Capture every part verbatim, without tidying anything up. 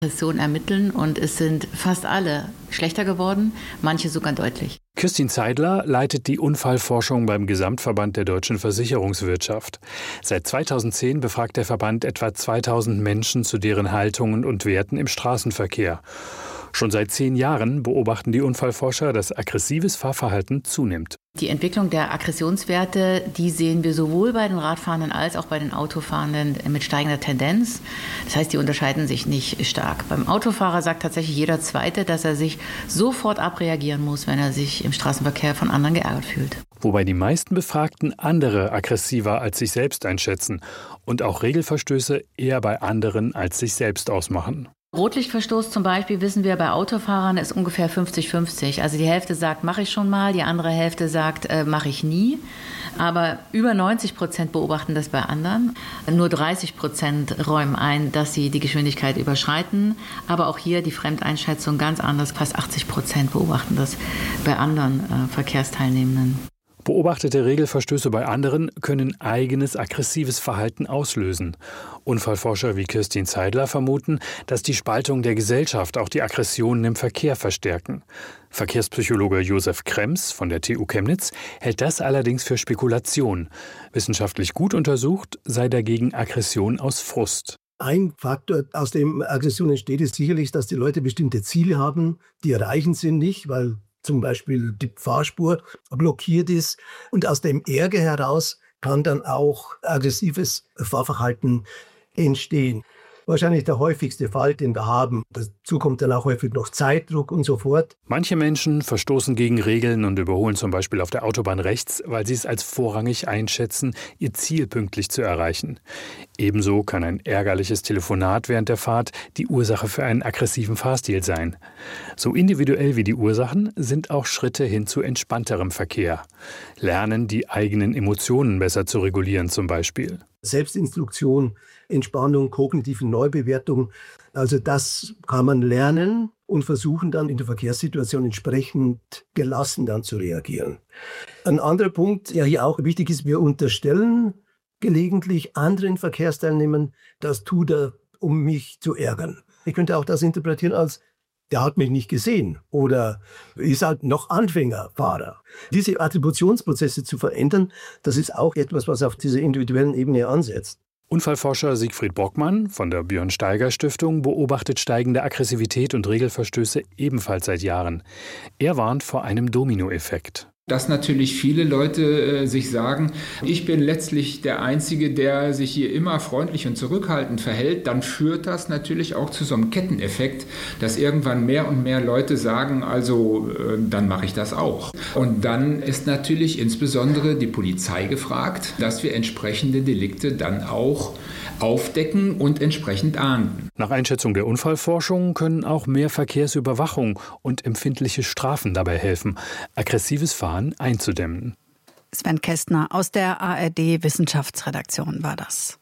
Aggression ermitteln und es sind fast alle schlechter geworden, manche sogar deutlich. Kirstin Zeidler leitet die Unfallforschung beim Gesamtverband der deutschen Versicherungswirtschaft. Seit zweitausendzehn befragt der Verband etwa zweitausend Menschen zu deren Haltungen und Werten im Straßenverkehr. Schon seit zehn Jahren beobachten die Unfallforscher, dass aggressives Fahrverhalten zunimmt. Die Entwicklung der Aggressionswerte, die sehen wir sowohl bei den Radfahrenden als auch bei den Autofahrenden mit steigender Tendenz. Das heißt, die unterscheiden sich nicht stark. Beim Autofahrer sagt tatsächlich jeder Zweite, dass er sich sofort abreagieren muss, wenn er sich im Straßenverkehr von anderen geärgert fühlt. Wobei die meisten Befragten andere aggressiver als sich selbst einschätzen und auch Regelverstöße eher bei anderen als sich selbst ausmachen. Rotlichtverstoß zum Beispiel, wissen wir, bei Autofahrern ist ungefähr fünfzig fünfzig. Also die Hälfte sagt, mache ich schon mal, die andere Hälfte sagt, äh, mache ich nie. Aber über neunzig Prozent beobachten das bei anderen. Nur dreißig Prozent räumen ein, dass sie die Geschwindigkeit überschreiten. Aber auch hier die Fremdeinschätzung ganz anders. Fast achtzig Prozent beobachten das bei anderen äh, Verkehrsteilnehmenden. Beobachtete Regelverstöße bei anderen können eigenes aggressives Verhalten auslösen. Unfallforscher wie Kirstin Zeidler vermuten, dass die Spaltung der Gesellschaft auch die Aggressionen im Verkehr verstärken. Verkehrspsychologe Josef Krems von der T U Chemnitz hält das allerdings für Spekulation. Wissenschaftlich gut untersucht sei dagegen Aggression aus Frust. Ein Faktor, aus dem Aggression entsteht, ist sicherlich, dass die Leute bestimmte Ziele haben, die erreichen sie nicht, weil zum Beispiel die Fahrspur blockiert ist. Und aus dem Ärger heraus kann dann auch aggressives Fahrverhalten entstehen. Wahrscheinlich der häufigste Fall, den wir haben. Dazu kommt dann auch häufig noch Zeitdruck und so fort. Manche Menschen verstoßen gegen Regeln und überholen zum Beispiel auf der Autobahn rechts, weil sie es als vorrangig einschätzen, ihr Ziel pünktlich zu erreichen. Ebenso kann ein ärgerliches Telefonat während der Fahrt die Ursache für einen aggressiven Fahrstil sein. So individuell wie die Ursachen sind auch Schritte hin zu entspannterem Verkehr. Lernen, die eigenen Emotionen besser zu regulieren zum Beispiel. Selbstinstruktion, Entspannung, kognitive Neubewertung. Also das kann man lernen und versuchen dann in der Verkehrssituation entsprechend gelassen dann zu reagieren. Ein anderer Punkt, der hier auch wichtig ist, wir unterstellen gelegentlich anderen Verkehrsteilnehmern, das tut er, um mich zu ärgern. Ich könnte auch das interpretieren als, der hat mich nicht gesehen oder ist halt noch Anfängerfahrer. Diese Attributionsprozesse zu verändern, das ist auch etwas, was auf dieser individuellen Ebene ansetzt. Unfallforscher Siegfried Brockmann von der Björn-Steiger-Stiftung beobachtet steigende Aggressivität und Regelverstöße ebenfalls seit Jahren. Er warnt vor einem Dominoeffekt. Dass natürlich viele Leute äh, sich sagen, ich bin letztlich der Einzige, der sich hier immer freundlich und zurückhaltend verhält, dann führt das natürlich auch zu so einem Ketteneffekt, dass irgendwann mehr und mehr Leute sagen, also äh, dann mache ich das auch. Und dann ist natürlich insbesondere die Polizei gefragt, dass wir entsprechende Delikte dann auch aufdecken und entsprechend ahnden. Nach Einschätzung der Unfallforschung können auch mehr Verkehrsüberwachung und empfindliche Strafen dabei helfen, aggressives Fahren einzudämmen. Sven Kästner aus der A R D-Wissenschaftsredaktion war das.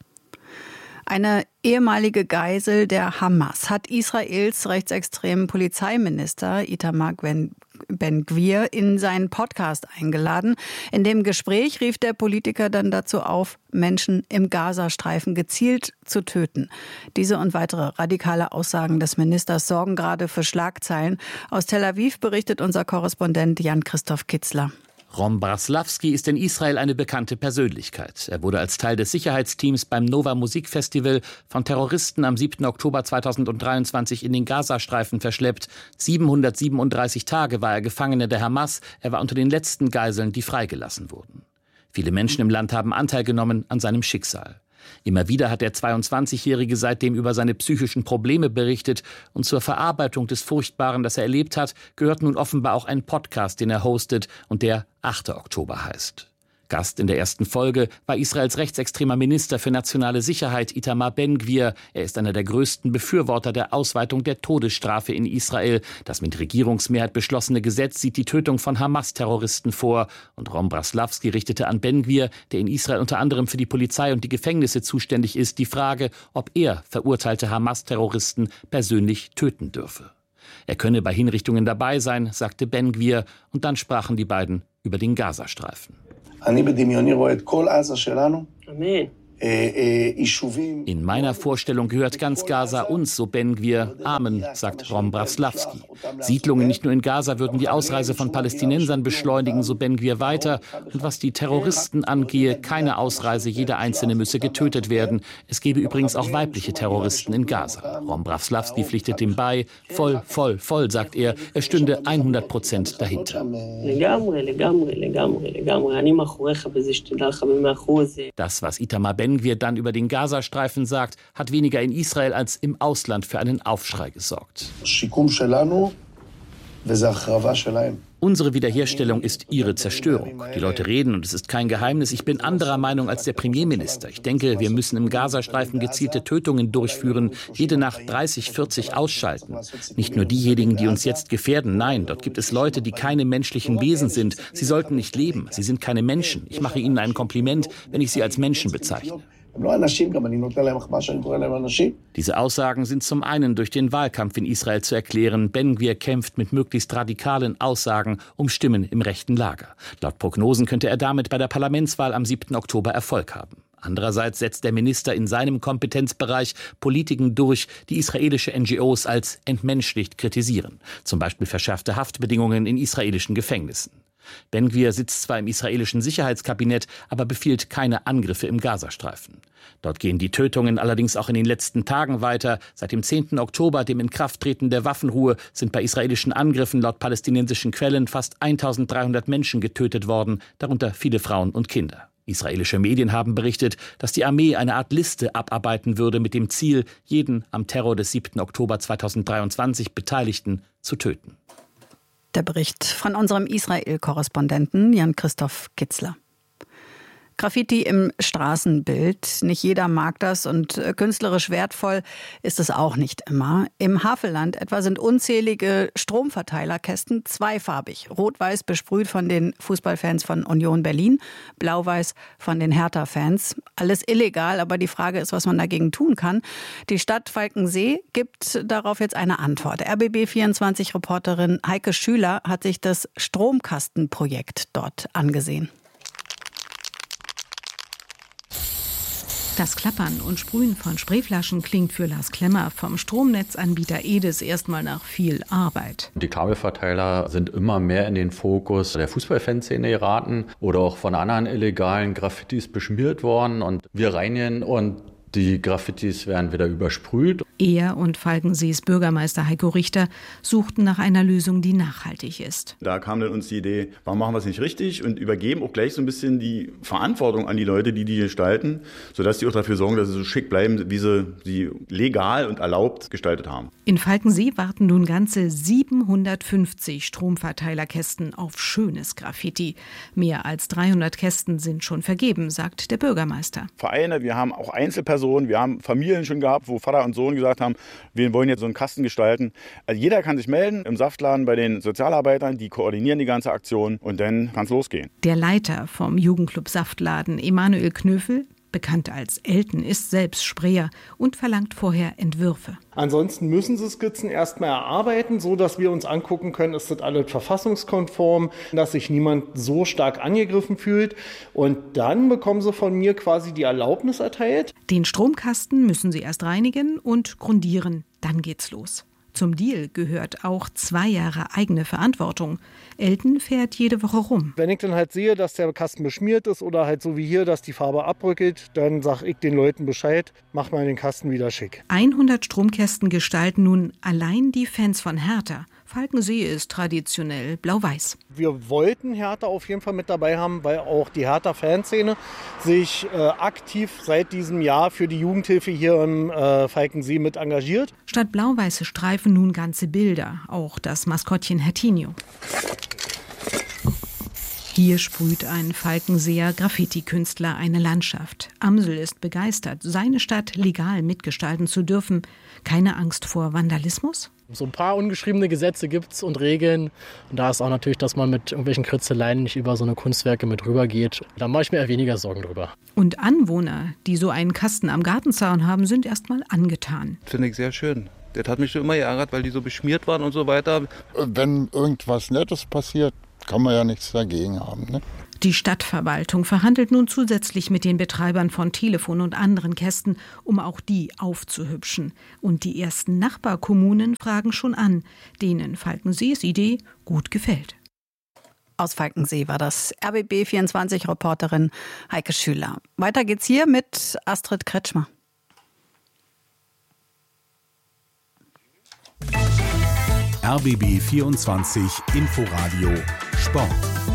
Eine ehemalige Geisel der Hamas hat Israels rechtsextremen Polizeiminister Itamar Ben-Gvir in seinen Podcast eingeladen. In dem Gespräch rief der Politiker dann dazu auf, Menschen im Gazastreifen gezielt zu töten. Diese und weitere radikale Aussagen des Ministers sorgen gerade für Schlagzeilen. Aus Tel Aviv berichtet unser Korrespondent Jan-Christoph Kitzler. Ron Braslavsky ist in Israel eine bekannte Persönlichkeit. Er wurde als Teil des Sicherheitsteams beim Nova Musikfestival von Terroristen am siebten Oktober zweitausenddreiundzwanzig in den Gazastreifen verschleppt. siebenhundertsiebenunddreißig Tage war er Gefangener der Hamas. Er war unter den letzten Geiseln, die freigelassen wurden. Viele Menschen im Land haben Anteil genommen an seinem Schicksal. Immer wieder hat der zweiundzwanzigjährige seitdem über seine psychischen Probleme berichtet. Und zur Verarbeitung des Furchtbaren, das er erlebt hat, gehört nun offenbar auch ein Podcast, den er hostet und der achter Oktober heißt. Gast in der ersten Folge war Israels rechtsextremer Minister für nationale Sicherheit Itamar Ben-Gvir. Er ist einer der größten Befürworter der Ausweitung der Todesstrafe in Israel. Das mit Regierungsmehrheit beschlossene Gesetz sieht die Tötung von Hamas-Terroristen vor. Und Ron Braslavsky richtete an Ben-Gvir, der in Israel unter anderem für die Polizei und die Gefängnisse zuständig ist, die Frage, ob er verurteilte Hamas-Terroristen persönlich töten dürfe. Er könne bei Hinrichtungen dabei sein, sagte Ben-Gvir. Und dann sprachen die beiden über den Gazastreifen. אני בדמיוני רואה את כל עזה שלנו In meiner Vorstellung gehört ganz Gaza uns, so Ben Gvir. Amen, sagt Rom Braslavski. Siedlungen nicht nur in Gaza würden die Ausreise von Palästinensern beschleunigen, so Ben Gvir weiter. Und was die Terroristen angehe, keine Ausreise, jeder Einzelne müsse getötet werden. Es gebe übrigens auch weibliche Terroristen in Gaza. Rom Braslavski pflichtet dem bei. Voll, voll, voll, sagt er. Er stünde hundert Prozent dahinter. Das, was Itamar Ben Gvir dann über den Gazastreifen sagt, hat weniger in Israel als im Ausland für einen Aufschrei gesorgt. Unsere Wiederherstellung ist ihre Zerstörung. Die Leute reden, und es ist kein Geheimnis, ich bin anderer Meinung als der Premierminister. Ich denke, wir müssen im Gazastreifen gezielte Tötungen durchführen, jede Nacht dreißig, vierzig ausschalten. Nicht nur diejenigen, die uns jetzt gefährden, nein, dort gibt es Leute, die keine menschlichen Wesen sind. Sie sollten nicht leben, sie sind keine Menschen. Ich mache ihnen ein Kompliment, wenn ich sie als Menschen bezeichne. Diese Aussagen sind zum einen durch den Wahlkampf in Israel zu erklären. Ben Gvir kämpft mit möglichst radikalen Aussagen um Stimmen im rechten Lager. Laut Prognosen könnte er damit bei der Parlamentswahl am siebten Oktober Erfolg haben. Andererseits setzt der Minister in seinem Kompetenzbereich Politiken durch, die israelische N G Os als entmenschlicht kritisieren. Zum Beispiel verschärfte Haftbedingungen in israelischen Gefängnissen. Ben Gvir sitzt zwar im israelischen Sicherheitskabinett, aber befiehlt keine Angriffe im Gazastreifen. Dort gehen die Tötungen allerdings auch in den letzten Tagen weiter. Seit dem zehnten Oktober, dem Inkrafttreten der Waffenruhe, sind bei israelischen Angriffen laut palästinensischen Quellen fast eintausenddreihundert Menschen getötet worden, darunter viele Frauen und Kinder. Israelische Medien haben berichtet, dass die Armee eine Art Liste abarbeiten würde mit dem Ziel, jeden am Terror des siebten Oktober zweitausenddreiundzwanzig Beteiligten zu töten. Der Bericht von unserem Israel-Korrespondenten Jan-Christoph Kitzler. Graffiti im Straßenbild. Nicht jeder mag das und künstlerisch wertvoll ist es auch nicht immer. Im Havelland etwa sind unzählige Stromverteilerkästen zweifarbig. Rot-Weiß besprüht von den Fußballfans von Union Berlin, Blau-Weiß von den Hertha-Fans. Alles illegal, aber die Frage ist, was man dagegen tun kann. Die Stadt Falkensee gibt darauf jetzt eine Antwort. R B B vierundzwanzig-Reporterin Heike Schüler hat sich das Stromkastenprojekt dort angesehen. Das Klappern und Sprühen von Sprayflaschen klingt für Lars Klemmer vom Stromnetzanbieter Edis erstmal nach viel Arbeit. Die Kabelverteiler sind immer mehr in den Fokus der Fußballfanszene geraten oder auch von anderen illegalen Graffitis beschmiert worden. Und wir reinigen und die Graffitis werden wieder übersprüht. Er und Falkensees Bürgermeister Heiko Richter suchten nach einer Lösung, die nachhaltig ist. Da kam dann uns die Idee, warum machen wir es nicht richtig und übergeben auch gleich so ein bisschen die Verantwortung an die Leute, die die gestalten, sodass die auch dafür sorgen, dass sie so schick bleiben, wie sie sie legal und erlaubt gestaltet haben. In Falkensee warten nun ganze siebenhundertfünfzig Stromverteilerkästen auf schönes Graffiti. Mehr als dreihundert Kästen sind schon vergeben, sagt der Bürgermeister. Vereine, wir haben auch Einzelpersonen, wir haben Familien schon gehabt, wo Vater und Sohn gesagt haben, wir wollen jetzt so einen Kasten gestalten. Also jeder kann sich melden im Saftladen bei den Sozialarbeitern, die koordinieren die ganze Aktion und dann kann es losgehen. Der Leiter vom Jugendclub Saftladen, Emanuel Knöfel, bekannt als Elton, ist selbst Sprayer und verlangt vorher Entwürfe. Ansonsten müssen sie Skizzen erstmal erarbeiten, so dass wir uns angucken können, ist das alles verfassungskonform, dass sich niemand so stark angegriffen fühlt. Und dann bekommen sie von mir quasi die Erlaubnis erteilt. Den Stromkasten müssen sie erst reinigen und grundieren. Dann geht's los. Zum Deal gehört auch zwei Jahre eigene Verantwortung. Elton fährt jede Woche rum. Wenn ich dann halt sehe, dass der Kasten beschmiert ist oder halt so wie hier, dass die Farbe abbröckelt, dann sage ich den Leuten Bescheid, mach mal den Kasten wieder schick. hundert Stromkästen gestalten nun allein die Fans von Hertha. Falkensee ist traditionell blau-weiß. Wir wollten Hertha auf jeden Fall mit dabei haben, weil auch die Hertha-Fanszene sich äh, aktiv seit diesem Jahr für die Jugendhilfe hier im äh, Falkensee mit engagiert. Statt blau-weiße Streifen nun ganze Bilder, auch das Maskottchen Hertinho. Hier sprüht ein Falkenseer Graffiti-Künstler eine Landschaft. Amsel ist begeistert, seine Stadt legal mitgestalten zu dürfen. Keine Angst vor Vandalismus? So ein paar ungeschriebene Gesetze gibt's und Regeln. Und da ist auch natürlich, dass man mit irgendwelchen Kritzeleien nicht über so eine Kunstwerke mit rübergeht. Da mache ich mir eher weniger Sorgen drüber. Und Anwohner, die so einen Kasten am Gartenzaun haben, sind erstmal angetan. Finde ich sehr schön. Das hat mich schon immer geärgert, weil die so beschmiert waren und so weiter. Wenn irgendwas Nettes passiert, kann man ja nichts dagegen haben, ne? Die Stadtverwaltung verhandelt nun zusätzlich mit den Betreibern von Telefon und anderen Kästen, um auch die aufzuhübschen. Und die ersten Nachbarkommunen fragen schon an, denen Falkensees Idee gut gefällt. Aus Falkensee war das R B B vierundzwanzig-Reporterin Heike Schüler. Weiter geht's hier mit Astrid Kretschmer. R B B vierundzwanzig Inforadio Sport.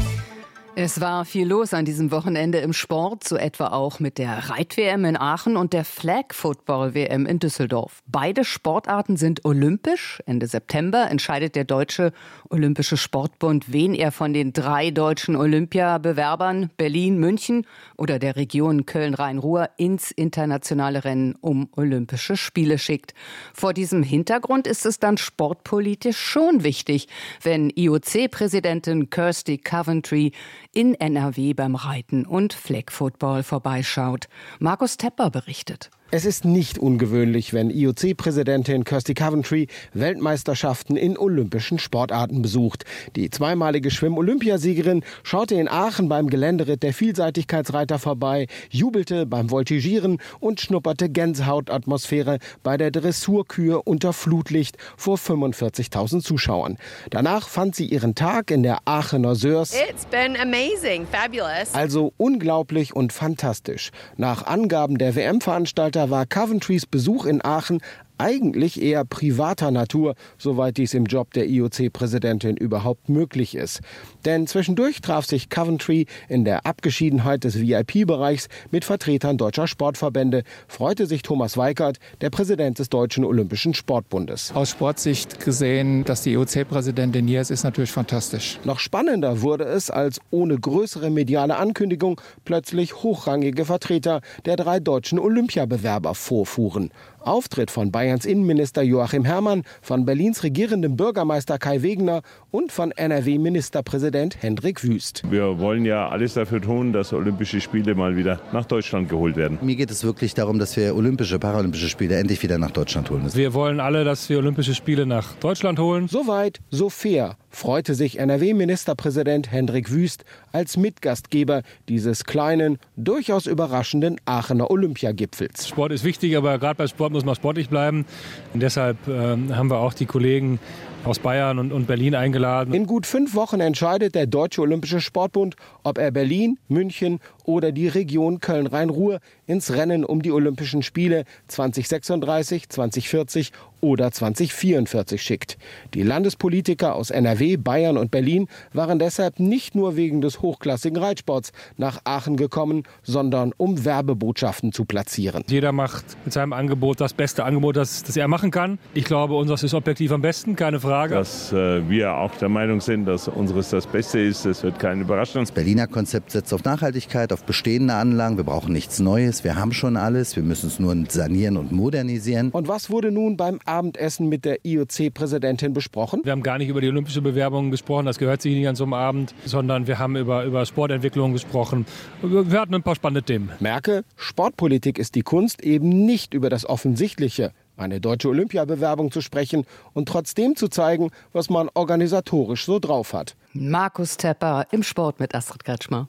Es war viel los an diesem Wochenende im Sport, so etwa auch mit der Reit-W M in Aachen und der Flag-Football-W M in Düsseldorf. Beide Sportarten sind olympisch. Ende September entscheidet der Deutsche Olympische Sportbund, wen er von den drei deutschen Olympiabewerbern Berlin, München oder der Region Köln-Rhein-Ruhr ins internationale Rennen um Olympische Spiele schickt. Vor diesem Hintergrund ist es dann sportpolitisch schon wichtig, wenn I O C-Präsidentin Kirsty Coventry in N R W beim Reiten und Flag Football vorbeischaut. Markus Tepper berichtet. Es ist nicht ungewöhnlich, wenn I O C-Präsidentin Kirsty Coventry Weltmeisterschaften in olympischen Sportarten besucht. Die zweimalige Schwimm-Olympiasiegerin schaute in Aachen beim Geländeritt der Vielseitigkeitsreiter vorbei, jubelte beim Voltigieren und schnupperte Gänsehautatmosphäre bei der Dressurkühe unter Flutlicht vor fünfundvierzigtausend Zuschauern. Danach fand sie ihren Tag in der Aachener Sörs. It's been amazing, fabulous. Also unglaublich und fantastisch. Nach Angaben der W M-Veranstalter war Coventrys Besuch in Aachen eigentlich eher privater Natur, soweit dies im Job der I O C-Präsidentin überhaupt möglich ist. Denn zwischendurch traf sich Coventry in der Abgeschiedenheit des V I P-Bereichs mit Vertretern deutscher Sportverbände, freute sich Thomas Weikert, der Präsident des Deutschen Olympischen Sportbundes. Aus Sportsicht gesehen, dass die I O C-Präsidentin hier ist, ist natürlich fantastisch. Noch spannender wurde es, als ohne größere mediale Ankündigung plötzlich hochrangige Vertreter der drei deutschen Olympiabewerber vorfuhren. Auftritt von Bayerns Innenminister Joachim Herrmann, von Berlins regierendem Bürgermeister Kai Wegener und von N R W-Ministerpräsident Hendrik Wüst. Wir wollen ja alles dafür tun, dass Olympische Spiele mal wieder nach Deutschland geholt werden. Mir geht es wirklich darum, dass wir Olympische, Paralympische Spiele endlich wieder nach Deutschland holen müssen. Wir wollen alle, dass wir Olympische Spiele nach Deutschland holen. Soweit, so fair, freute sich N R W-Ministerpräsident Hendrik Wüst als Mitgastgeber dieses kleinen, durchaus überraschenden Aachener Olympiagipfels. Sport ist wichtig, aber gerade bei Sport muss man sportlich bleiben. Und deshalb äh, haben wir auch die Kollegen aus Bayern und, und Berlin eingeladen. In gut fünf Wochen entscheidet der Deutsche Olympische Sportbund, ob er Berlin, München oder die Region Köln-Rhein-Ruhr ins Rennen um die Olympischen Spiele zwanzig sechsunddreißig, zwanzig vierzig oder zwanzig vierundvierzig schickt. Die Landespolitiker aus N R W, Bayern und Berlin waren deshalb nicht nur wegen des hochklassigen Reitsports nach Aachen gekommen, sondern um Werbebotschaften zu platzieren. Jeder macht mit seinem Angebot das beste Angebot, das, das er machen kann. Ich glaube, unseres ist objektiv am besten, keine Frage. Dass äh, wir auch der Meinung sind, dass unseres das Beste ist, das wird keine Überraschung. Das Berliner Konzept setzt auf Nachhaltigkeit, auf bestehende Anlagen. Wir brauchen nichts Neues, wir haben schon alles, wir müssen es nur sanieren und modernisieren. Und was wurde nun beim Abendessen mit der I O C-Präsidentin besprochen? Wir haben gar nicht über die olympische Bewerbung gesprochen, das gehört sich nicht an so einem Abend, sondern wir haben über, über Sportentwicklung gesprochen. Wir hatten ein paar spannende Themen. Merke, Sportpolitik ist die Kunst, eben nicht über das Offensichtliche, eine deutsche Olympiabewerbung zu sprechen und trotzdem zu zeigen, was man organisatorisch so drauf hat. Markus Tepper im Sport mit Astrid Kretschmer.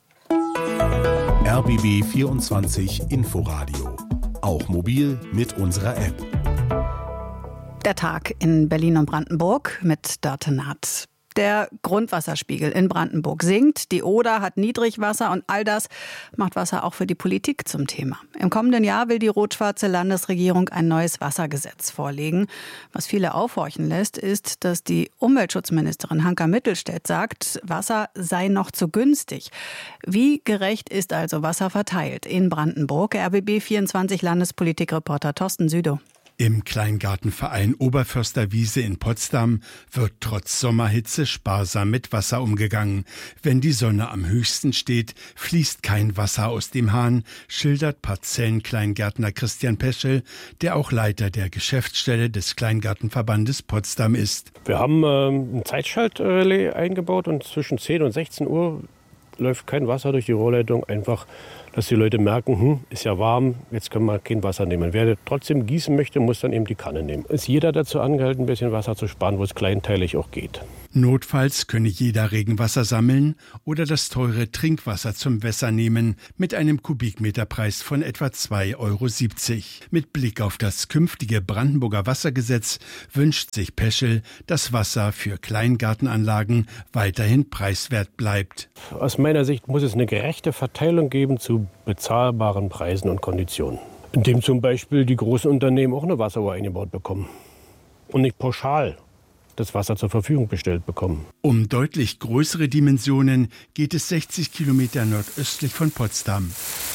R B B vierundzwanzig Inforadio. Auch mobil mit unserer App. Der Tag in Berlin und Brandenburg mit Dörte Naht. Der Grundwasserspiegel in Brandenburg sinkt, die Oder hat Niedrigwasser und all das macht Wasser auch für die Politik zum Thema. Im kommenden Jahr will die rot-schwarze Landesregierung ein neues Wassergesetz vorlegen. Was viele aufhorchen lässt, ist, dass die Umweltschutzministerin Hanka Mittelstädt sagt, Wasser sei noch zu günstig. Wie gerecht ist also Wasser verteilt in Brandenburg? R B B vierundzwanzig Landespolitikreporter Thorsten Südow. Im Kleingartenverein Oberförsterwiese in Potsdam wird trotz Sommerhitze sparsam mit Wasser umgegangen. Wenn die Sonne am höchsten steht, fließt kein Wasser aus dem Hahn, schildert Parzellenkleingärtner Christian Peschel, der auch Leiter der Geschäftsstelle des Kleingartenverbandes Potsdam ist. Wir haben äh, ein Zeitschaltrelais eingebaut und zwischen zehn und sechzehn Uhr läuft kein Wasser durch die Rohrleitung, einfach dass die Leute merken, hm, ist ja warm, jetzt können wir kein Wasser nehmen. Wer trotzdem gießen möchte, muss dann eben die Kanne nehmen. Ist jeder dazu angehalten, ein bisschen Wasser zu sparen, wo es kleinteilig auch geht. Notfalls könne jeder Regenwasser sammeln oder das teure Trinkwasser zum Wässer nehmen mit einem Kubikmeterpreis von etwa zwei Euro siebzig. Mit Blick auf das künftige Brandenburger Wassergesetz wünscht sich Peschel, dass Wasser für Kleingartenanlagen weiterhin preiswert bleibt. Aus meiner Sicht muss es eine gerechte Verteilung geben zu bezahlbaren Preisen und Konditionen. Indem zum Beispiel die großen Unternehmen auch eine Wasseruhr eingebaut bekommen und nicht pauschal das Wasser zur Verfügung gestellt bekommen. Um deutlich größere Dimensionen geht es sechzig Kilometer nordöstlich von Potsdam.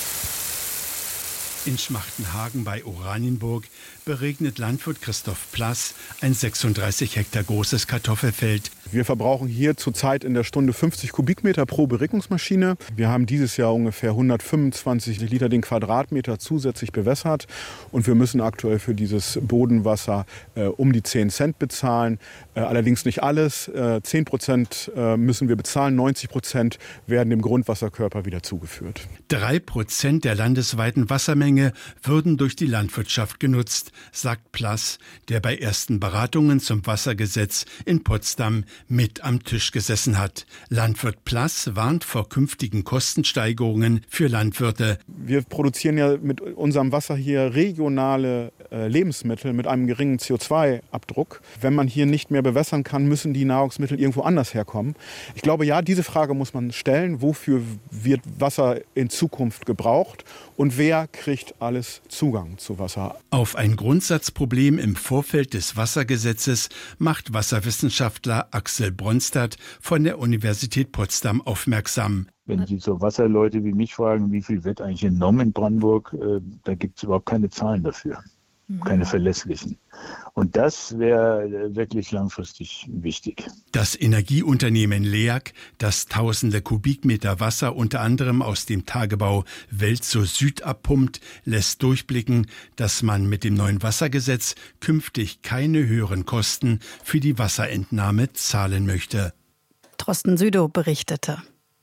In Schmachtenhagen bei Oranienburg beregnet Landwirt Christoph Plass ein sechsunddreißig Hektar großes Kartoffelfeld. Wir verbrauchen hier zurzeit in der Stunde fünfzig Kubikmeter pro Beregnungsmaschine. Wir haben dieses Jahr ungefähr hundertfünfundzwanzig Liter den Quadratmeter zusätzlich bewässert. Und wir müssen aktuell für dieses Bodenwasser äh, um die zehn Cent bezahlen. Äh, allerdings nicht alles. Äh, zehn Prozent äh, müssen wir bezahlen, neunzig Prozent werden dem Grundwasserkörper wieder zugeführt. Drei Prozent der landesweiten Wassermenge würden durch die Landwirtschaft genutzt, sagt Plass, der bei ersten Beratungen zum Wassergesetz in Potsdam mit am Tisch gesessen hat. Landwirt Plass warnt vor künftigen Kostensteigerungen für Landwirte. Wir produzieren ja mit unserem Wasser hier regionale äh, Lebensmittel mit einem geringen C O zwei Abdruck. Wenn man hier nicht mehr bewässern kann, müssen die Nahrungsmittel irgendwo anders herkommen. Ich glaube, ja, diese Frage muss man stellen. Wofür wird Wasser in Zukunft gebraucht und wer kriegt alles Zugang zu Wasser? Auf ein Grundsatzproblem im Vorfeld des Wassergesetzes macht Wasserwissenschaftler Axel Bronstadt von der Universität Potsdam aufmerksam. Wenn Sie so Wasserleute wie mich fragen, wie viel wird eigentlich entnommen in Brandenburg, äh, da gibt es überhaupt keine Zahlen dafür, mhm. keine verlässlichen. Und das wäre wirklich langfristig wichtig. Das Energieunternehmen LEAG, das tausende Kubikmeter Wasser unter anderem aus dem Tagebau Welzow Süd abpumpt, lässt durchblicken, dass man mit dem neuen Wassergesetz künftig keine höheren Kosten für die Wasserentnahme zahlen möchte. Thorsten Südow berichtete.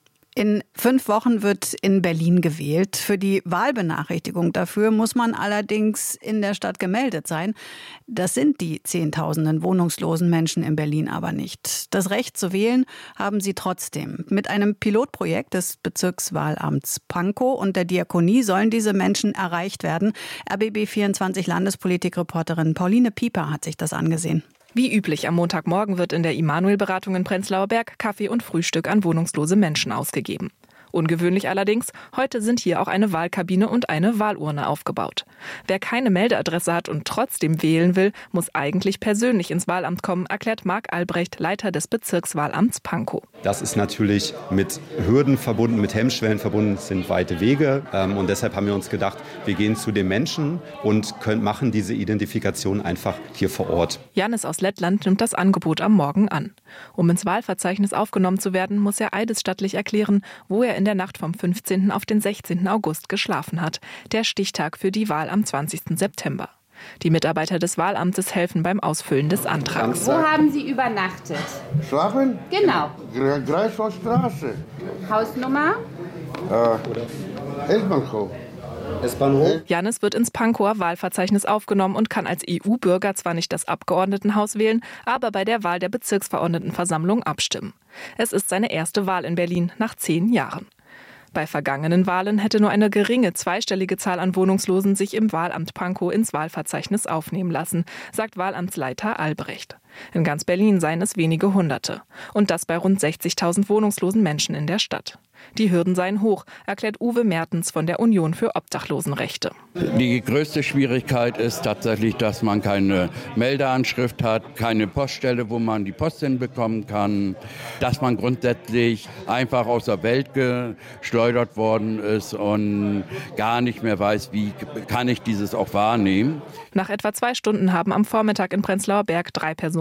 In fünf Wochen wird in Berlin gewählt. Für die Wahlbenachrichtigung dafür muss man allerdings in der Stadt gemeldet sein. Das sind die Zehntausenden wohnungslosen Menschen in Berlin aber nicht. Das Recht zu wählen haben sie trotzdem. Mit einem Pilotprojekt des Bezirkswahlamts Pankow und der Diakonie sollen diese Menschen erreicht werden. R B B vierundzwanzig Landespolitikreporterin Pauline Pieper hat sich das angesehen. Wie üblich am Montagmorgen wird in der Immanuel-Beratung in Prenzlauer Berg Kaffee und Frühstück an wohnungslose Menschen ausgegeben. Ungewöhnlich allerdings, heute sind hier auch eine Wahlkabine und eine Wahlurne aufgebaut. Wer keine Meldeadresse hat und trotzdem wählen will, muss eigentlich persönlich ins Wahlamt kommen, erklärt Marc Albrecht, Leiter des Bezirkswahlamts Pankow. Das ist natürlich mit Hürden verbunden, mit Hemmschwellen verbunden, sind weite Wege. Und deshalb haben wir uns gedacht, wir gehen zu den Menschen und können, machen diese Identifikation einfach hier vor Ort. Janis aus Lettland nimmt das Angebot am Morgen an. Um ins Wahlverzeichnis aufgenommen zu werden, muss er eidesstattlich erklären, wo er in der Nacht vom fünfzehnten auf den sechzehnten August geschlafen hat, der Stichtag für die Wahl am zwanzigsten September. Die Mitarbeiter des Wahlamtes helfen beim Ausfüllen des Antrags. Wo haben Sie übernachtet? Schlafen? Genau. Greifswaldstraße. Hausnummer? Äh, S-Bahnhof. Janis wird ins Pankower Wahlverzeichnis aufgenommen und kann als E U-Bürger zwar nicht das Abgeordnetenhaus wählen, aber bei der Wahl der Bezirksverordnetenversammlung abstimmen. Es ist seine erste Wahl in Berlin nach zehn Jahren. Bei vergangenen Wahlen hätte nur eine geringe zweistellige Zahl an Wohnungslosen sich im Wahlamt Pankow ins Wahlverzeichnis aufnehmen lassen, sagt Wahlamtsleiter Albrecht. In ganz Berlin seien es wenige Hunderte. Und das bei rund sechzigtausend wohnungslosen Menschen in der Stadt. Die Hürden seien hoch, erklärt Uwe Mertens von der Union für Obdachlosenrechte. Die größte Schwierigkeit ist tatsächlich, dass man keine Meldeanschrift hat, keine Poststelle, wo man die Post hinbekommen kann, dass man grundsätzlich einfach aus der Welt geschleudert worden ist und gar nicht mehr weiß, wie kann ich dieses auch wahrnehmen. Nach etwa zwei Stunden haben am Vormittag in Prenzlauer Berg drei Personen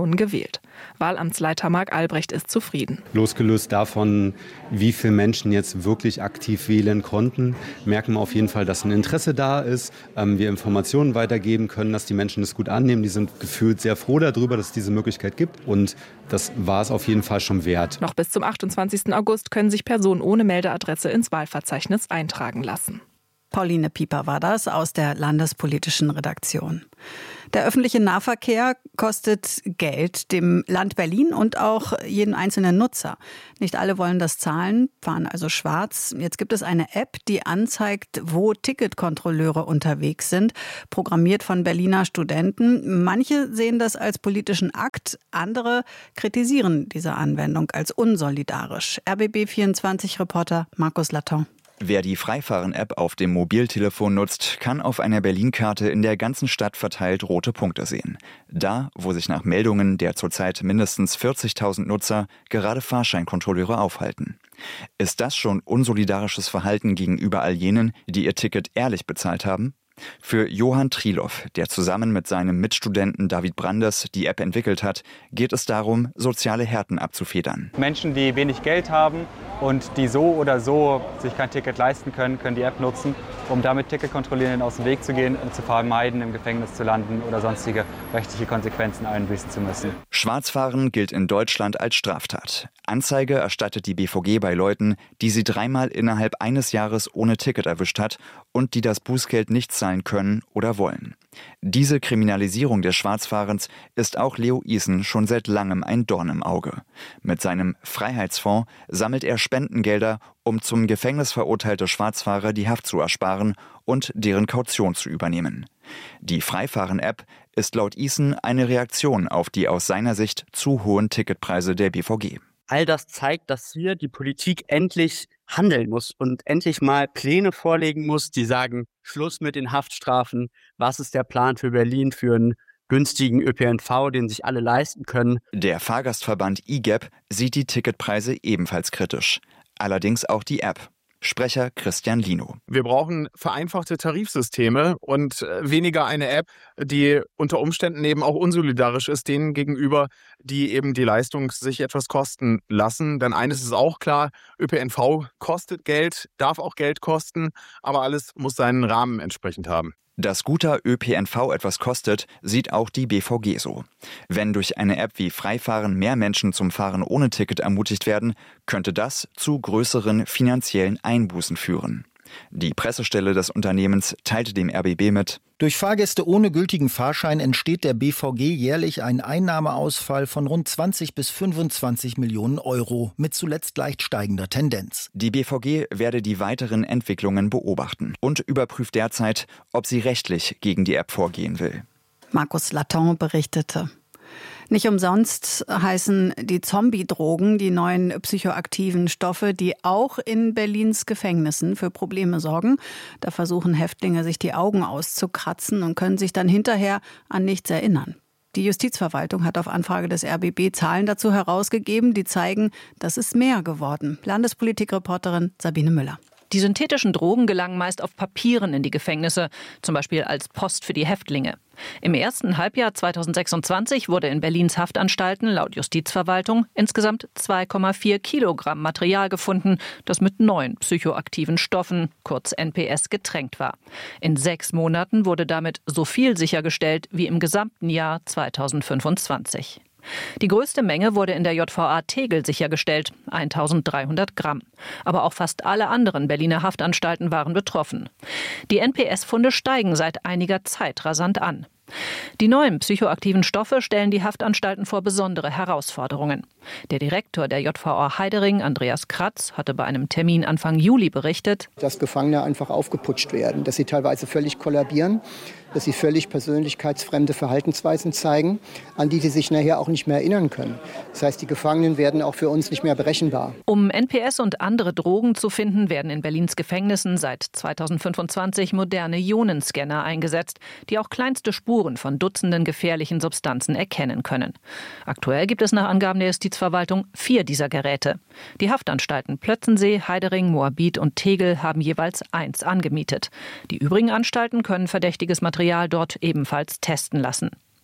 Millionen gewählt. Wahlamtsleiter Marc Albrecht ist zufrieden. Losgelöst davon, wie viele Menschen jetzt wirklich aktiv wählen konnten, merken wir auf jeden Fall, dass ein Interesse da ist, ähm, wir Informationen weitergeben können, dass die Menschen das gut annehmen. Die sind gefühlt sehr froh darüber, dass es diese Möglichkeit gibt und das war es auf jeden Fall schon wert. Noch bis zum achtundzwanzigsten August können sich Personen ohne Meldeadresse ins Wahlverzeichnis eintragen lassen. Pauline Pieper war das aus der landespolitischen Redaktion. Der öffentliche Nahverkehr kostet Geld, dem Land Berlin und auch jeden einzelnen Nutzer. Nicht alle wollen das zahlen, fahren also schwarz. Jetzt gibt es eine App, die anzeigt, wo Ticketkontrolleure unterwegs sind, programmiert von Berliner Studenten. Manche sehen das als politischen Akt, andere kritisieren diese Anwendung als unsolidarisch. R B B vierundzwanzig-Reporter Markus Laton. Wer die Freifahren-App auf dem Mobiltelefon nutzt, kann auf einer Berlin-Karte in der ganzen Stadt verteilt rote Punkte sehen. Da, wo sich nach Meldungen der zurzeit mindestens vierzigtausend Nutzer gerade Fahrscheinkontrolleure aufhalten. Ist das schon unsolidarisches Verhalten gegenüber all jenen, die ihr Ticket ehrlich bezahlt haben? Für Johann Triloff, der zusammen mit seinem Mitstudenten David Brandes die App entwickelt hat, geht es darum, soziale Härten abzufedern. Menschen, die wenig Geld haben und die so oder so sich kein Ticket leisten können, können die App nutzen, um damit Ticketkontrollierenden aus dem Weg zu gehen und zu vermeiden, im Gefängnis zu landen oder sonstige rechtliche Konsequenzen einbüßen zu müssen. Schwarzfahren gilt in Deutschland als Straftat. Anzeige erstattet die B V G bei Leuten, die sie dreimal innerhalb eines Jahres ohne Ticket erwischt hat und die das Bußgeld nicht zahlen können oder wollen. Diese Kriminalisierung des Schwarzfahrens ist auch Leo Isen schon seit langem ein Dorn im Auge. Mit seinem Freiheitsfonds sammelt er Spendengelder, um zum Gefängnis verurteilte Schwarzfahrer die Haft zu ersparen und deren Kaution zu übernehmen. Die Freifahren-App ist laut Isen eine Reaktion auf die aus seiner Sicht zu hohen Ticketpreise der B V G. All das zeigt, dass hier die Politik endlich handeln muss und endlich mal Pläne vorlegen muss, die sagen, Schluss mit den Haftstrafen, was ist der Plan für Berlin für einen günstigen Ö P N V, den sich alle leisten können. Der Fahrgastverband I G E P sieht die Ticketpreise ebenfalls kritisch. Allerdings auch die App. Sprecher Christian Lino. Wir brauchen vereinfachte Tarifsysteme und weniger eine App, die unter Umständen eben auch unsolidarisch ist denen gegenüber, die eben die Leistung sich etwas kosten lassen. Denn eines ist auch klar, Ö P N V kostet Geld, darf auch Geld kosten, aber alles muss seinen Rahmen entsprechend haben. Dass guter Ö P N V etwas kostet, sieht auch die B V G so. Wenn durch eine App wie Freifahren mehr Menschen zum Fahren ohne Ticket ermutigt werden, könnte das zu größeren finanziellen Einbußen führen. Die Pressestelle des Unternehmens teilte dem R B B mit: Durch Fahrgäste ohne gültigen Fahrschein entsteht der B V G jährlich ein Einnahmeausfall von rund zwanzig bis fünfundzwanzig Millionen Euro mit zuletzt leicht steigender Tendenz. Die B V G werde die weiteren Entwicklungen beobachten und überprüft derzeit, ob sie rechtlich gegen die App vorgehen will. Markus Laton berichtete. Nicht umsonst heißen die Zombie-Drogen die neuen psychoaktiven Stoffe, die auch in Berlins Gefängnissen für Probleme sorgen. Da versuchen Häftlinge, sich die Augen auszukratzen und können sich dann hinterher an nichts erinnern. Die Justizverwaltung hat auf Anfrage des R B B Zahlen dazu herausgegeben, die zeigen, das ist mehr geworden. Landespolitikreporterin Sabine Müller. Die synthetischen Drogen gelangen meist auf Papieren in die Gefängnisse, zum Beispiel als Post für die Häftlinge. Im ersten Halbjahr zweitausendsechsundzwanzig wurde in Berlins Haftanstalten laut Justizverwaltung insgesamt zwei Komma vier Kilogramm Material gefunden, das mit neun psychoaktiven Stoffen, kurz N P S, getränkt war. In sechs Monaten wurde damit so viel sichergestellt wie im gesamten Jahr zweitausendfünfundzwanzig. Die größte Menge wurde in der J V A Tegel sichergestellt, eintausenddreihundert Gramm. Aber auch fast alle anderen Berliner Haftanstalten waren betroffen. Die N P S-Funde steigen seit einiger Zeit rasant an. Die neuen psychoaktiven Stoffe stellen die Haftanstalten vor besondere Herausforderungen. Der Direktor der J V A Heidering, Andreas Kratz, hatte bei einem Termin Anfang Juli berichtet, dass Gefangene einfach aufgeputscht werden, dass sie teilweise völlig kollabieren, dass sie völlig persönlichkeitsfremde Verhaltensweisen zeigen, an die sie sich nachher auch nicht mehr erinnern können. Das heißt, die Gefangenen werden auch für uns nicht mehr berechenbar. Um N P S und andere Drogen zu finden, werden in Berlins Gefängnissen seit zweitausendfünfundzwanzig moderne Ionenscanner eingesetzt, die auch kleinste Spuren von Dutzenden gefährlichen Substanzen erkennen können. Aktuell gibt es nach Angaben der Justizverwaltung vier dieser Geräte. Die Haftanstalten Plötzensee, Heidering, Moabit und Tegel haben jeweils eins angemietet. Die übrigen Anstalten können verdächtiges Material dort ebenfalls testen lassen.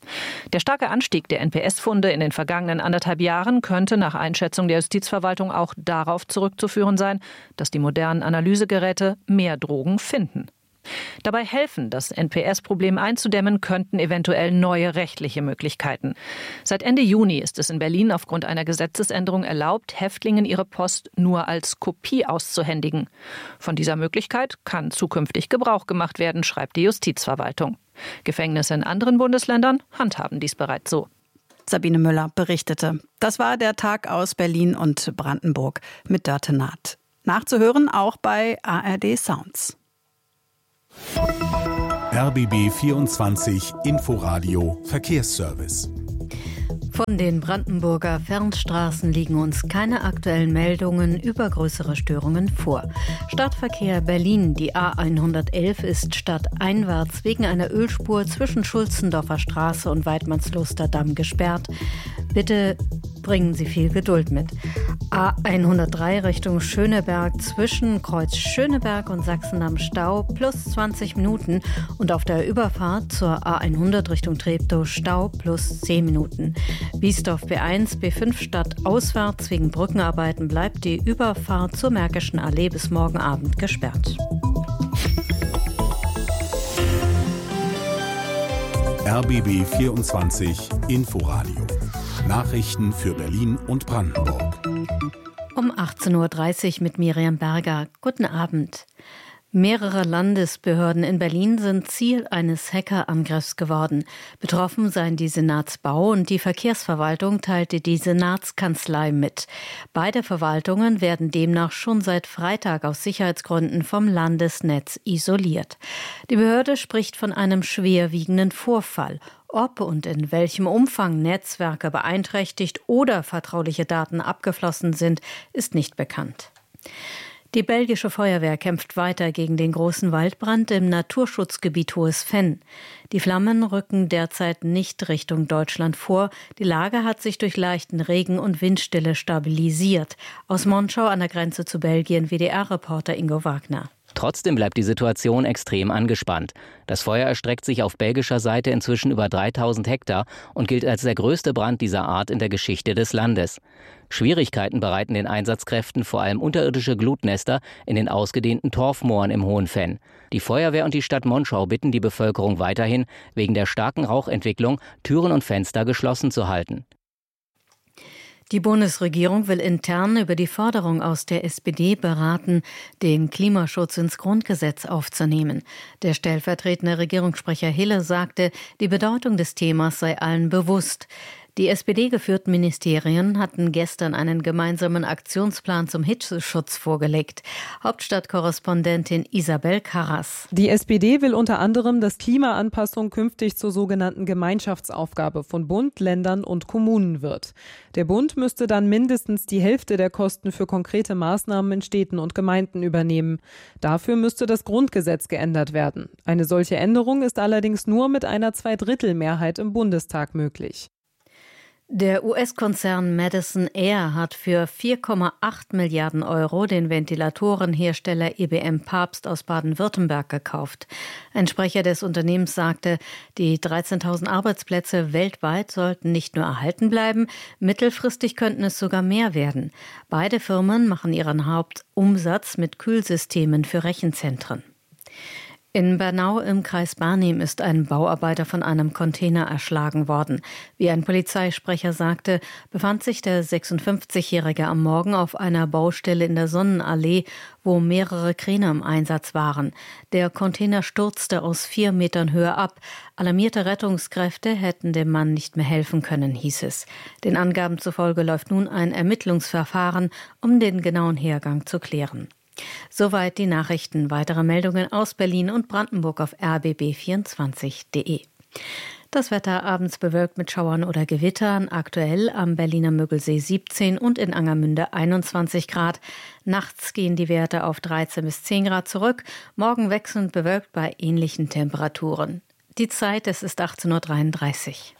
Der starke Anstieg der N P S-Funde in den vergangenen anderthalb Jahren könnte nach Einschätzung der Justizverwaltung auch darauf zurückzuführen sein, dass die modernen Analysegeräte mehr Drogen finden. Dabei helfen, das N P S-Problem einzudämmen, könnten eventuell neue rechtliche Möglichkeiten. Seit Ende Juni ist es in Berlin aufgrund einer Gesetzesänderung erlaubt, Häftlingen ihre Post nur als Kopie auszuhändigen. Von dieser Möglichkeit kann zukünftig Gebrauch gemacht werden, schreibt die Justizverwaltung. Gefängnisse in anderen Bundesländern handhaben dies bereits so. Sabine Müller berichtete. Das war der Tag aus Berlin und Brandenburg mit Dörte Naht. Nachzuhören auch bei A R D Sounds. R B B vierundzwanzig Inforadio Verkehrsservice. Von den Brandenburger Fernstraßen liegen uns keine aktuellen Meldungen über größere Störungen vor. Stadtverkehr Berlin, die A hundertelf ist stadteinwärts wegen einer Ölspur zwischen Schulzendorfer Straße und Weidmannsluster Damm gesperrt. Bitte bringen Sie viel Geduld mit. A hundertdrei Richtung Schöneberg zwischen Kreuz Schöneberg und Sachsendamm Stau plus zwanzig Minuten und auf der Überfahrt zur A hundert Richtung Treptow Stau plus zehn Minuten. Biesdorf B eins, B fünf stadtauswärts wegen Brückenarbeiten bleibt die Überfahrt zur Märkischen Allee bis morgen Abend gesperrt. R B B vierundzwanzig Inforadio. Nachrichten für Berlin und Brandenburg. Um achtzehn Uhr dreißig mit Miriam Berger. Guten Abend. Mehrere Landesbehörden in Berlin sind Ziel eines Hackerangriffs geworden. Betroffen seien die Senatsbau und die Verkehrsverwaltung teilte die Senatskanzlei mit. Beide Verwaltungen werden demnach schon seit Freitag aus Sicherheitsgründen vom Landesnetz isoliert. Die Behörde spricht von einem schwerwiegenden Vorfall. Ob und in welchem Umfang Netzwerke beeinträchtigt oder vertrauliche Daten abgeflossen sind, ist nicht bekannt. Die belgische Feuerwehr kämpft weiter gegen den großen Waldbrand im Naturschutzgebiet Hohes Venn. Die Flammen rücken derzeit nicht Richtung Deutschland vor. Die Lage hat sich durch leichten Regen und Windstille stabilisiert. Aus Monschau an der Grenze zu Belgien W D R-Reporter Ingo Wagner. Trotzdem bleibt die Situation extrem angespannt. Das Feuer erstreckt sich auf belgischer Seite inzwischen über dreitausend Hektar und gilt als der größte Brand dieser Art in der Geschichte des Landes. Schwierigkeiten bereiten den Einsatzkräften vor allem unterirdische Glutnester in den ausgedehnten Torfmooren im Hohen Venn. Die Feuerwehr und die Stadt Monschau bitten die Bevölkerung weiterhin, wegen der starken Rauchentwicklung Türen und Fenster geschlossen zu halten. Die Bundesregierung will intern über die Forderung aus der S P D beraten, den Klimaschutz ins Grundgesetz aufzunehmen. Der stellvertretende Regierungssprecher Hille sagte, die Bedeutung des Themas sei allen bewusst. Die S P D-geführten Ministerien hatten gestern einen gemeinsamen Aktionsplan zum Hitzeschutz vorgelegt. Hauptstadtkorrespondentin Isabel Karras. Die S P D will unter anderem, dass Klimaanpassung künftig zur sogenannten Gemeinschaftsaufgabe von Bund, Ländern und Kommunen wird. Der Bund müsste dann mindestens die Hälfte der Kosten für konkrete Maßnahmen in Städten und Gemeinden übernehmen. Dafür müsste das Grundgesetz geändert werden. Eine solche Änderung ist allerdings nur mit einer Zweidrittelmehrheit im Bundestag möglich. Der U S-Konzern Madison Air hat für vier Komma acht Milliarden Euro den Ventilatorenhersteller E B M Papst aus Baden-Württemberg gekauft. Ein Sprecher des Unternehmens sagte, die dreizehntausend Arbeitsplätze weltweit sollten nicht nur erhalten bleiben, mittelfristig könnten es sogar mehr werden. Beide Firmen machen ihren Hauptumsatz mit Kühlsystemen für Rechenzentren. In Bernau im Kreis Barnim ist ein Bauarbeiter von einem Container erschlagen worden. Wie ein Polizeisprecher sagte, befand sich der sechsundfünfzigjährige am Morgen auf einer Baustelle in der Sonnenallee, wo mehrere Kräne im Einsatz waren. Der Container stürzte aus vier Metern Höhe ab. Alarmierte Rettungskräfte hätten dem Mann nicht mehr helfen können, hieß es. Den Angaben zufolge läuft nun ein Ermittlungsverfahren, um den genauen Hergang zu klären. Soweit die Nachrichten. Weitere Meldungen aus Berlin und Brandenburg auf r b b vierundzwanzig punkt de. Das Wetter abends bewölkt mit Schauern oder Gewittern. Aktuell am Berliner Müggelsee siebzehn und in Angermünde einundzwanzig Grad. Nachts gehen die Werte auf dreizehn bis zehn Grad zurück. Morgen wechselnd bewölkt bei ähnlichen Temperaturen. Die Zeit, es ist achtzehn Uhr dreiunddreißig.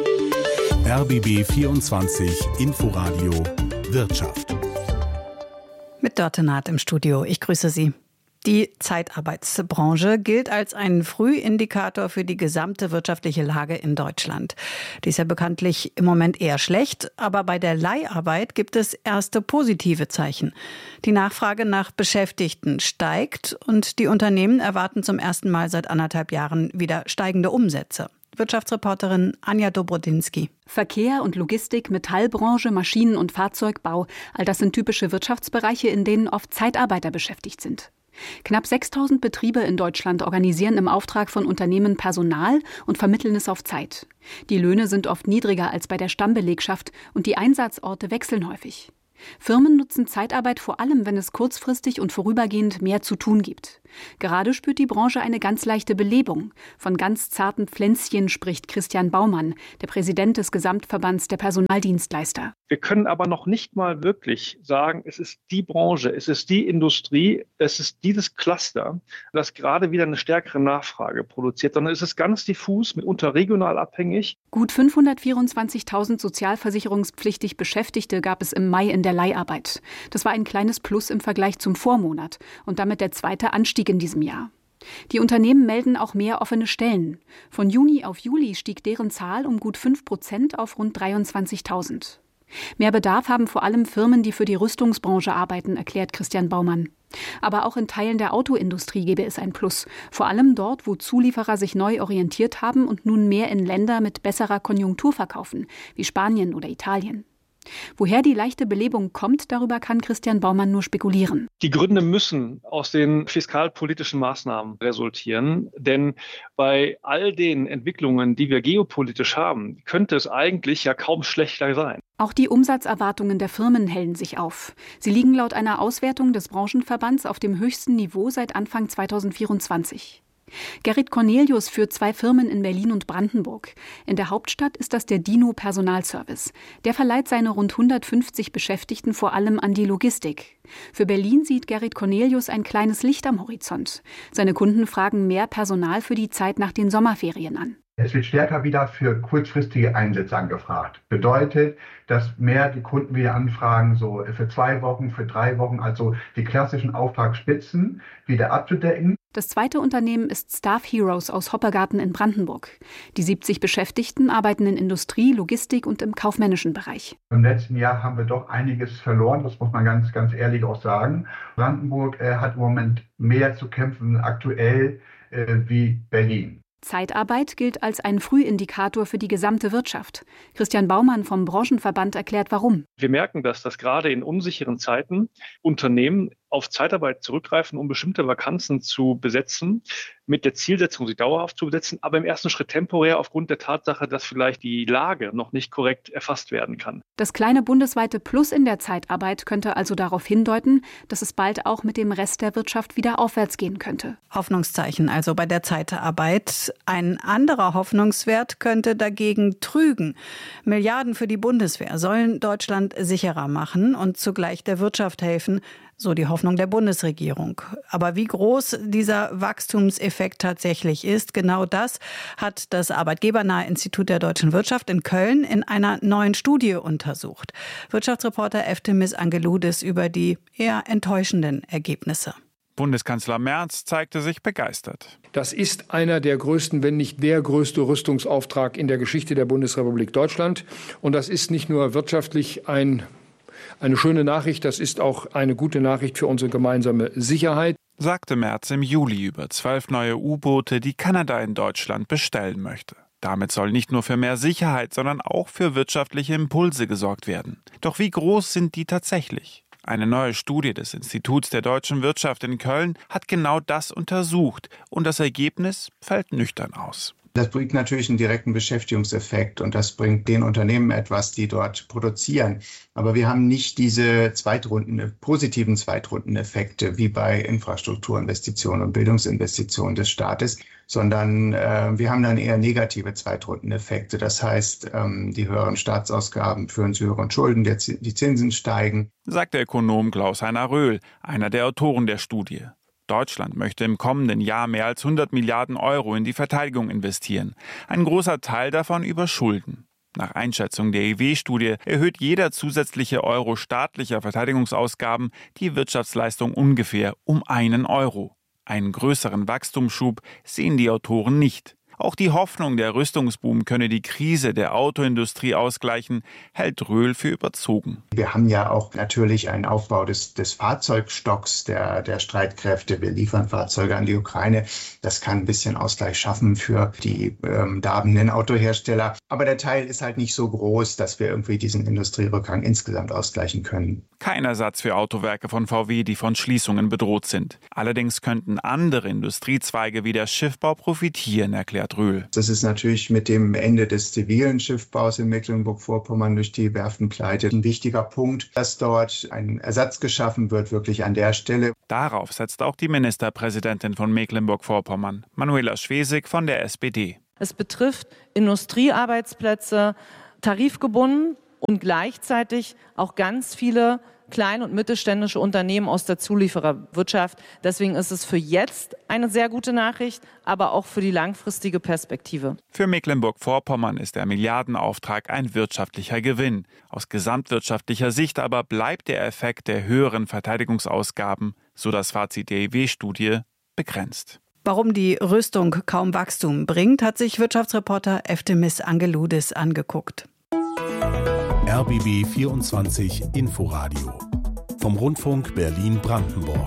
R B B vierundzwanzig Inforadio Wirtschaft. Mit Dörte Naht im Studio. Ich grüße Sie. Die Zeitarbeitsbranche gilt als ein Frühindikator für die gesamte wirtschaftliche Lage in Deutschland. Die ist ja bekanntlich im Moment eher schlecht, aber bei der Leiharbeit gibt es erste positive Zeichen. Die Nachfrage nach Beschäftigten steigt und die Unternehmen erwarten zum ersten Mal seit anderthalb Jahren wieder steigende Umsätze. Wirtschaftsreporterin Anja Dobrodinsky. Verkehr und Logistik, Metallbranche, Maschinen- und Fahrzeugbau, all das sind typische Wirtschaftsbereiche, in denen oft Zeitarbeiter beschäftigt sind. Knapp sechstausend Betriebe in Deutschland organisieren im Auftrag von Unternehmen Personal und vermitteln es auf Zeit. Die Löhne sind oft niedriger als bei der Stammbelegschaft und die Einsatzorte wechseln häufig. Firmen nutzen Zeitarbeit vor allem, wenn es kurzfristig und vorübergehend mehr zu tun gibt. Gerade spürt die Branche eine ganz leichte Belebung. Von ganz zarten Pflänzchen spricht Christian Baumann, der Präsident des Gesamtverbands der Personaldienstleister. Wir können aber noch nicht mal wirklich sagen, es ist die Branche, es ist die Industrie, es ist dieses Cluster, das gerade wieder eine stärkere Nachfrage produziert, sondern es ist ganz diffus, mitunter regional abhängig. Gut fünfhundertvierundzwanzigtausend sozialversicherungspflichtig Beschäftigte gab es im Mai in der Leiharbeit. Das war ein kleines Plus im Vergleich zum Vormonat und damit der zweite Anstieg in diesem Jahr. Die Unternehmen melden auch mehr offene Stellen. Von Juni auf Juli stieg deren Zahl um gut fünf Prozent auf rund dreiundzwanzigtausend. Mehr Bedarf haben vor allem Firmen, die für die Rüstungsbranche arbeiten, erklärt Christian Baumann. Aber auch in Teilen der Autoindustrie gebe es ein Plus. Vor allem dort, wo Zulieferer sich neu orientiert haben und nun mehr in Länder mit besserer Konjunktur verkaufen, wie Spanien oder Italien. Woher die leichte Belebung kommt, darüber kann Christian Baumann nur spekulieren. Die Gründe müssen aus den fiskalpolitischen Maßnahmen resultieren, denn bei all den Entwicklungen, die wir geopolitisch haben, könnte es eigentlich ja kaum schlechter sein. Auch die Umsatzerwartungen der Firmen hellen sich auf. Sie liegen laut einer Auswertung des Branchenverbands auf dem höchsten Niveau seit Anfang zweitausendvierundzwanzig. Gerrit Cornelius führt zwei Firmen in Berlin und Brandenburg. In der Hauptstadt ist das der Dino Personalservice. Der verleiht seine rund hundertfünfzig Beschäftigten vor allem an die Logistik. Für Berlin sieht Gerrit Cornelius ein kleines Licht am Horizont. Seine Kunden fragen mehr Personal für die Zeit nach den Sommerferien an. Es wird stärker wieder für kurzfristige Einsätze angefragt. Bedeutet, dass mehr die Kunden wieder anfragen, so für zwei Wochen, für drei Wochen, also die klassischen Auftragsspitzen wieder abzudecken. Das zweite Unternehmen ist Staff Heroes aus Hoppegarten in Brandenburg. Die siebzig Beschäftigten arbeiten in Industrie, Logistik und im kaufmännischen Bereich. Im letzten Jahr haben wir doch einiges verloren, das muss man ganz, ganz ehrlich auch sagen. Brandenburg äh, hat im Moment mehr zu kämpfen aktuell äh, wie Berlin. Zeitarbeit gilt als ein Frühindikator für die gesamte Wirtschaft. Christian Baumann vom Branchenverband erklärt, warum. Wir merken das, dass gerade in unsicheren Zeiten Unternehmen auf Zeitarbeit zurückgreifen, um bestimmte Vakanzen zu besetzen, mit der Zielsetzung, sie dauerhaft zu besetzen, aber im ersten Schritt temporär aufgrund der Tatsache, dass vielleicht die Lage noch nicht korrekt erfasst werden kann. Das kleine bundesweite Plus in der Zeitarbeit könnte also darauf hindeuten, dass es bald auch mit dem Rest der Wirtschaft wieder aufwärts gehen könnte. Hoffnungszeichen also bei der Zeitarbeit. Ein anderer Hoffnungswert könnte dagegen trügen. Milliarden für die Bundeswehr sollen Deutschland sicherer machen und zugleich der Wirtschaft helfen, so die Hoffnung der Bundesregierung. Aber wie groß dieser Wachstumseffekt tatsächlich ist, genau das hat das Arbeitgebernahe Institut der deutschen Wirtschaft in Köln in einer neuen Studie untersucht. Wirtschaftsreporter Eftemis Angeloudis über die eher enttäuschenden Ergebnisse. Bundeskanzler Merz zeigte sich begeistert. Das ist einer der größten, wenn nicht der größte Rüstungsauftrag in der Geschichte der Bundesrepublik Deutschland. Und das ist nicht nur wirtschaftlich ein Eine schöne Nachricht, das ist auch eine gute Nachricht für unsere gemeinsame Sicherheit, sagte Merz im Juli über zwölf neue U-Boote, die Kanada in Deutschland bestellen möchte. Damit soll nicht nur für mehr Sicherheit, sondern auch für wirtschaftliche Impulse gesorgt werden. Doch wie groß sind die tatsächlich? Eine neue Studie des Instituts der deutschen Wirtschaft in Köln hat genau das untersucht und das Ergebnis fällt nüchtern aus. Das bringt natürlich einen direkten Beschäftigungseffekt und das bringt den Unternehmen etwas, die dort produzieren. Aber wir haben nicht diese Zweitrunden, positiven Zweitrundeneffekte wie bei Infrastrukturinvestitionen und Bildungsinvestitionen des Staates, sondern äh, wir haben dann eher negative Zweitrundeneffekte. Das heißt, ähm, die höheren Staatsausgaben führen zu höheren Schulden, der, die Zinsen steigen. Sagt der Ökonom Klaus-Heiner Röhl, einer der Autoren der Studie. Deutschland möchte im kommenden Jahr mehr als hundert Milliarden Euro in die Verteidigung investieren. Ein großer Teil davon über Schulden. Nach Einschätzung der E W-Studie erhöht jeder zusätzliche Euro staatlicher Verteidigungsausgaben die Wirtschaftsleistung ungefähr um einen Euro. Einen größeren Wachstumsschub sehen die Autoren nicht. Auch die Hoffnung, der Rüstungsboom könne die Krise der Autoindustrie ausgleichen, hält Röhl für überzogen. Wir haben ja auch natürlich einen Aufbau des, des Fahrzeugstocks der, der Streitkräfte. Wir liefern Fahrzeuge an die Ukraine. Das kann ein bisschen Ausgleich schaffen für die ähm, darbenden Autohersteller. Aber der Teil ist halt nicht so groß, dass wir irgendwie diesen Industrierückgang insgesamt ausgleichen können. Kein Ersatz für Autowerke von V W, die von Schließungen bedroht sind. Allerdings könnten andere Industriezweige wie der Schiffbau profitieren, erklärt Röhl. Das ist natürlich mit dem Ende des zivilen Schiffbaus in Mecklenburg-Vorpommern durch die Werftenpleite ein wichtiger Punkt, dass dort ein Ersatz geschaffen wird, wirklich an der Stelle. Darauf setzt auch die Ministerpräsidentin von Mecklenburg-Vorpommern, Manuela Schwesig von der S P D. Es betrifft Industriearbeitsplätze, tarifgebunden und gleichzeitig auch ganz viele klein- und mittelständische Unternehmen aus der Zuliefererwirtschaft. Deswegen ist es für jetzt eine sehr gute Nachricht, aber auch für die langfristige Perspektive. Für Mecklenburg-Vorpommern ist der Milliardenauftrag ein wirtschaftlicher Gewinn. Aus gesamtwirtschaftlicher Sicht aber bleibt der Effekt der höheren Verteidigungsausgaben, so das Fazit der E W-Studie, begrenzt. Warum die Rüstung kaum Wachstum bringt, hat sich Wirtschaftsreporter Eftemis Angeloudis angeguckt. R B B vierundzwanzig Inforadio vom Rundfunk Berlin-Brandenburg.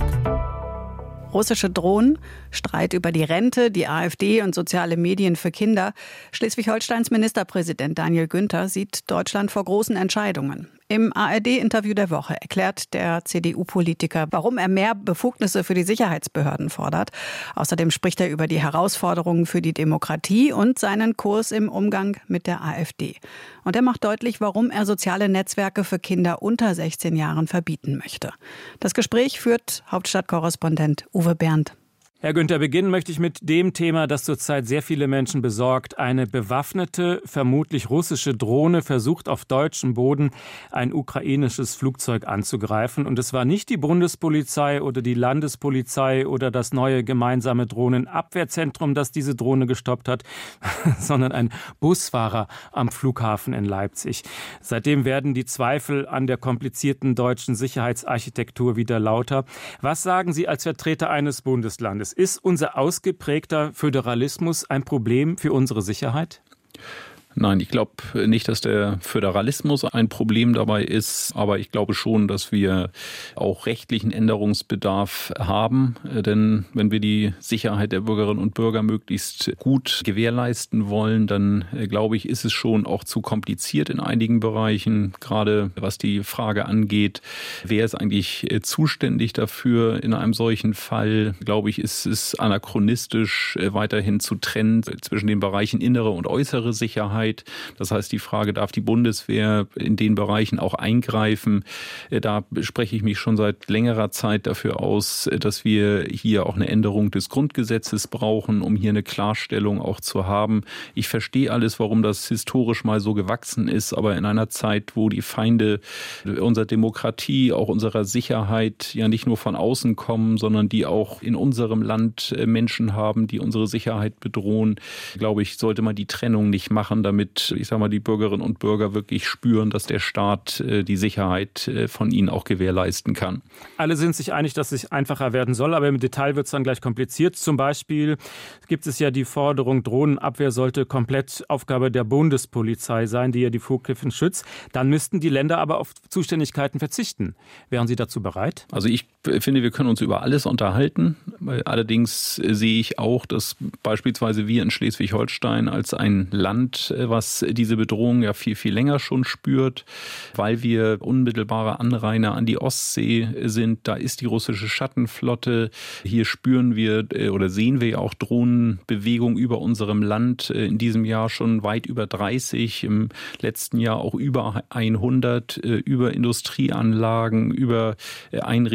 Russische Drohnen, Streit über die Rente, die AfD und soziale Medien für Kinder. Schleswig-Holsteins Ministerpräsident Daniel Günther sieht Deutschland vor großen Entscheidungen. Im A R D-Interview der Woche erklärt der C D U-Politiker, warum er mehr Befugnisse für die Sicherheitsbehörden fordert. Außerdem spricht er über die Herausforderungen für die Demokratie und seinen Kurs im Umgang mit der AfD. Und er macht deutlich, warum er soziale Netzwerke für Kinder unter sechzehn Jahren verbieten möchte. Das Gespräch führt Hauptstadtkorrespondent Uwe Bernd. Herr Günther, beginnen möchte ich mit dem Thema, das zurzeit sehr viele Menschen besorgt. Eine bewaffnete, vermutlich russische Drohne versucht auf deutschem Boden ein ukrainisches Flugzeug anzugreifen. Und es war nicht die Bundespolizei oder die Landespolizei oder das neue gemeinsame Drohnenabwehrzentrum, das diese Drohne gestoppt hat, sondern ein Busfahrer am Flughafen in Leipzig. Seitdem werden die Zweifel an der komplizierten deutschen Sicherheitsarchitektur wieder lauter. Was sagen Sie als Vertreter eines Bundeslandes? Ist unser ausgeprägter Föderalismus ein Problem für unsere Sicherheit? Nein, ich glaube nicht, dass der Föderalismus ein Problem dabei ist, aber ich glaube schon, dass wir auch rechtlichen Änderungsbedarf haben. Denn wenn wir die Sicherheit der Bürgerinnen und Bürger möglichst gut gewährleisten wollen, dann glaube ich, ist es schon auch zu kompliziert in einigen Bereichen, gerade was die Frage angeht, wer ist eigentlich zuständig dafür in einem solchen Fall, glaube ich, ist es anachronistisch weiterhin zu trennen zwischen den Bereichen innere und äußere Sicherheit. Das heißt, die Frage, darf die Bundeswehr in den Bereichen auch eingreifen? Da spreche ich mich schon seit längerer Zeit dafür aus, dass wir hier auch eine Änderung des Grundgesetzes brauchen, um hier eine Klarstellung auch zu haben. Ich verstehe alles, warum das historisch mal so gewachsen ist, aber in einer Zeit, wo die Feinde unserer Demokratie, auch unserer Sicherheit ja nicht nur von außen kommen, sondern die auch in unserem Land Menschen haben, die unsere Sicherheit bedrohen, glaube ich, sollte man die Trennung nicht machen, damit damit, ich sage mal, die Bürgerinnen und Bürger wirklich spüren, dass der Staat äh, die Sicherheit äh, von ihnen auch gewährleisten kann. Alle sind sich einig, dass es einfacher werden soll, aber im Detail wird es dann gleich kompliziert. Zum Beispiel gibt es ja die Forderung, Drohnenabwehr sollte komplett Aufgabe der Bundespolizei sein, die ja die Flughäfen schützt. Dann müssten die Länder aber auf Zuständigkeiten verzichten. Wären Sie dazu bereit? Also ich finde, wir können uns über alles unterhalten. Allerdings sehe ich auch, dass beispielsweise wir in Schleswig-Holstein als ein Land, was diese Bedrohung ja viel, viel länger schon spürt, weil wir unmittelbare Anrainer an die Ostsee sind. Da ist die russische Schattenflotte. Hier spüren wir oder sehen wir ja auch Drohnenbewegung über unserem Land. In diesem Jahr schon weit über dreißig, im letzten Jahr auch über hundert, über Industrieanlagen, über Einrichtungen der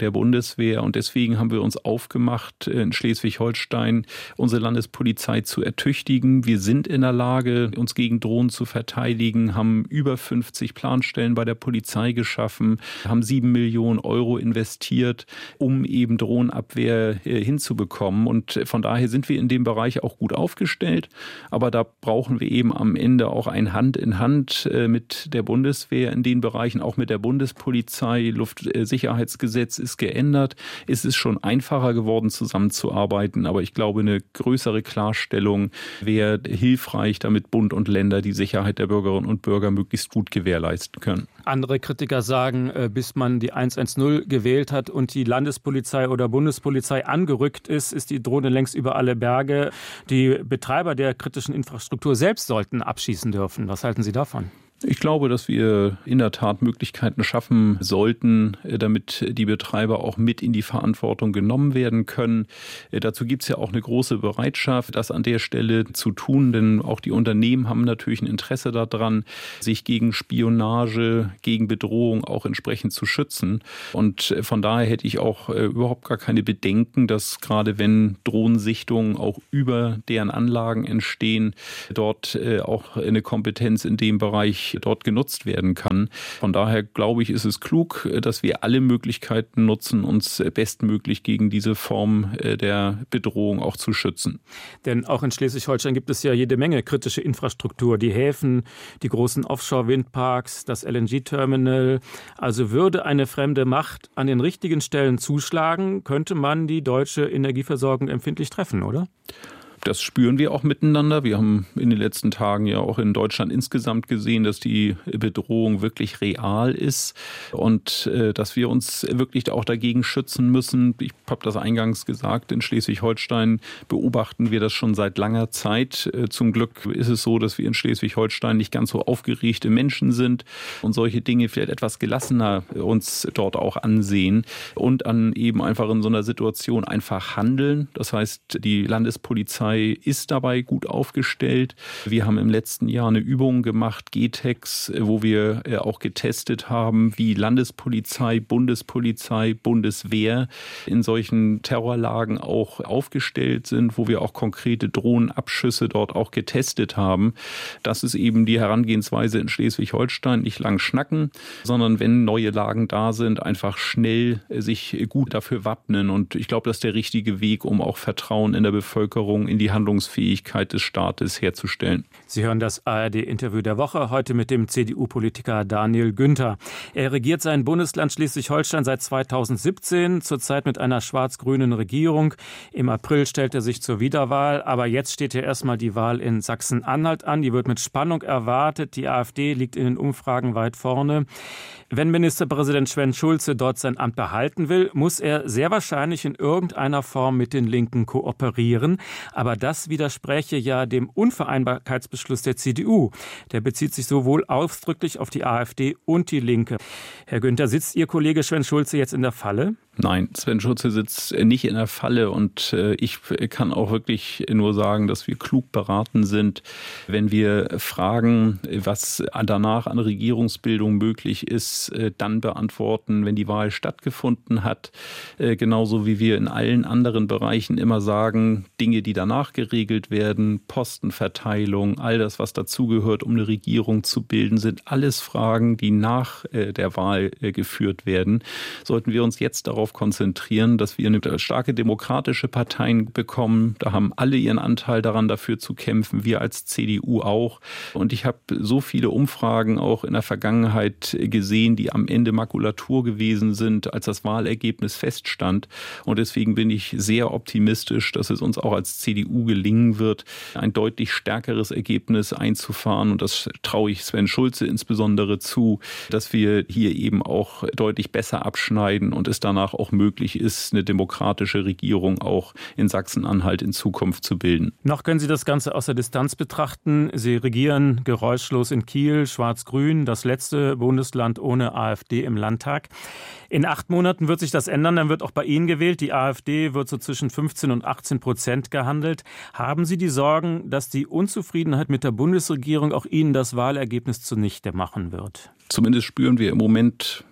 der Bundeswehr. Und deswegen haben wir uns aufgemacht, in Schleswig-Holstein unsere Landespolizei zu ertüchtigen. Wir sind in der Lage, uns gegen Drohnen zu verteidigen, haben über fünfzig Planstellen bei der Polizei geschaffen, haben sieben Millionen Euro investiert, um eben Drohnenabwehr hinzubekommen. Und von daher sind wir in dem Bereich auch gut aufgestellt. Aber da brauchen wir eben am Ende auch ein Hand in Hand mit der Bundeswehr in den Bereichen, auch mit der Bundespolizei. Luftsicherheitsgesetz ist geändert. Es ist schon einfacher geworden, zusammenzuarbeiten. Aber ich glaube, eine größere Klarstellung wäre hilfreich, damit Bund und Länder die Sicherheit der Bürgerinnen und Bürger möglichst gut gewährleisten können. Andere Kritiker sagen, bis man die hundertzehn gewählt hat und die Landespolizei oder Bundespolizei angerückt ist, ist die Drohne längst über alle Berge. Die Betreiber der kritischen Infrastruktur selbst sollten abschießen dürfen. Was halten Sie davon? Ich glaube, dass wir in der Tat Möglichkeiten schaffen sollten, damit die Betreiber auch mit in die Verantwortung genommen werden können. Dazu gibt es ja auch eine große Bereitschaft, das an der Stelle zu tun, denn auch die Unternehmen haben natürlich ein Interesse daran, sich gegen Spionage, gegen Bedrohung auch entsprechend zu schützen. Und von daher hätte ich auch überhaupt gar keine Bedenken, dass gerade wenn Drohnensichtungen auch über deren Anlagen entstehen, dort auch eine Kompetenz in dem Bereich dort genutzt werden kann. Von daher glaube ich, ist es klug, dass wir alle Möglichkeiten nutzen, uns bestmöglich gegen diese Form der Bedrohung auch zu schützen. Denn auch in Schleswig-Holstein gibt es ja jede Menge kritische Infrastruktur. Die Häfen, die großen Offshore-Windparks, das L N G-Terminal. Also würde eine fremde Macht an den richtigen Stellen zuschlagen, könnte man die deutsche Energieversorgung empfindlich treffen, oder? Das spüren wir auch miteinander. Wir haben in den letzten Tagen ja auch in Deutschland insgesamt gesehen, dass die Bedrohung wirklich real ist und äh, dass wir uns wirklich auch dagegen schützen müssen. Ich habe das eingangs gesagt, in Schleswig-Holstein beobachten wir das schon seit langer Zeit. Äh, zum Glück ist es so, dass wir in Schleswig-Holstein nicht ganz so aufgeregte Menschen sind und solche Dinge vielleicht etwas gelassener uns dort auch ansehen und an eben einfach in so einer Situation einfach handeln. Das heißt, die Landespolizei ist dabei gut aufgestellt. Wir haben im letzten Jahr eine Übung gemacht, G TEX, wo wir auch getestet haben, wie Landespolizei, Bundespolizei, Bundeswehr in solchen Terrorlagen auch aufgestellt sind, wo wir auch konkrete Drohnenabschüsse dort auch getestet haben. Das ist eben die Herangehensweise in Schleswig-Holstein, nicht lang schnacken, sondern wenn neue Lagen da sind, einfach schnell sich gut dafür wappnen. Und ich glaube, das ist der richtige Weg, um auch Vertrauen in der Bevölkerung in die Handlungsfähigkeit des Staates herzustellen. Sie hören das A R D-Interview der Woche, heute mit dem C D U-Politiker Daniel Günther. Er regiert sein Bundesland Schleswig-Holstein seit zweitausendsiebzehn, zurzeit mit einer schwarz-grünen Regierung. Im April stellt er sich zur Wiederwahl, aber jetzt steht ja erstmal die Wahl in Sachsen-Anhalt an. Die wird mit Spannung erwartet. Die AfD liegt in den Umfragen weit vorne. Wenn Ministerpräsident Sven Schulze dort sein Amt behalten will, muss er sehr wahrscheinlich in irgendeiner Form mit den Linken kooperieren. Aber das widerspräche ja dem Unvereinbarkeitsbeschluss der C D U. Der bezieht sich sowohl ausdrücklich auf die AfD und die Linke. Herr Günther, sitzt Ihr Kollege Sven Schulze jetzt in der Falle? Nein, Sven Schulze sitzt nicht in der Falle und ich kann auch wirklich nur sagen, dass wir klug beraten sind, wenn wir fragen, was danach an Regierungsbildung möglich ist, dann beantworten, wenn die Wahl stattgefunden hat. Genauso wie wir in allen anderen Bereichen immer sagen, Dinge, die danach geregelt werden, Postenverteilung, all das, was dazugehört, um eine Regierung zu bilden, sind alles Fragen, die nach der Wahl geführt werden. Sollten wir uns jetzt darauf konzentrieren, dass wir eine starke demokratische Parteien bekommen. Da haben alle ihren Anteil daran, dafür zu kämpfen, wir als C D U auch. Und ich habe so viele Umfragen auch in der Vergangenheit gesehen, die am Ende Makulatur gewesen sind, als das Wahlergebnis feststand. Und deswegen bin ich sehr optimistisch, dass es uns auch als C D U gelingen wird, ein deutlich stärkeres Ergebnis einzufahren. Und das traue ich Sven Schulze insbesondere zu, dass wir hier eben auch deutlich besser abschneiden und es danach auch möglich ist, eine demokratische Regierung auch in Sachsen-Anhalt in Zukunft zu bilden. Noch können Sie das Ganze aus der Distanz betrachten. Sie regieren geräuschlos in Kiel, schwarz-grün, das letzte Bundesland ohne AfD im Landtag. In acht Monaten wird sich das ändern, dann wird auch bei Ihnen gewählt. Die AfD wird so zwischen fünfzehn und achtzehn Prozent gehandelt. Haben Sie die Sorgen, dass die Unzufriedenheit mit der Bundesregierung auch Ihnen das Wahlergebnis zunichte machen wird? Zumindest spüren wir im Moment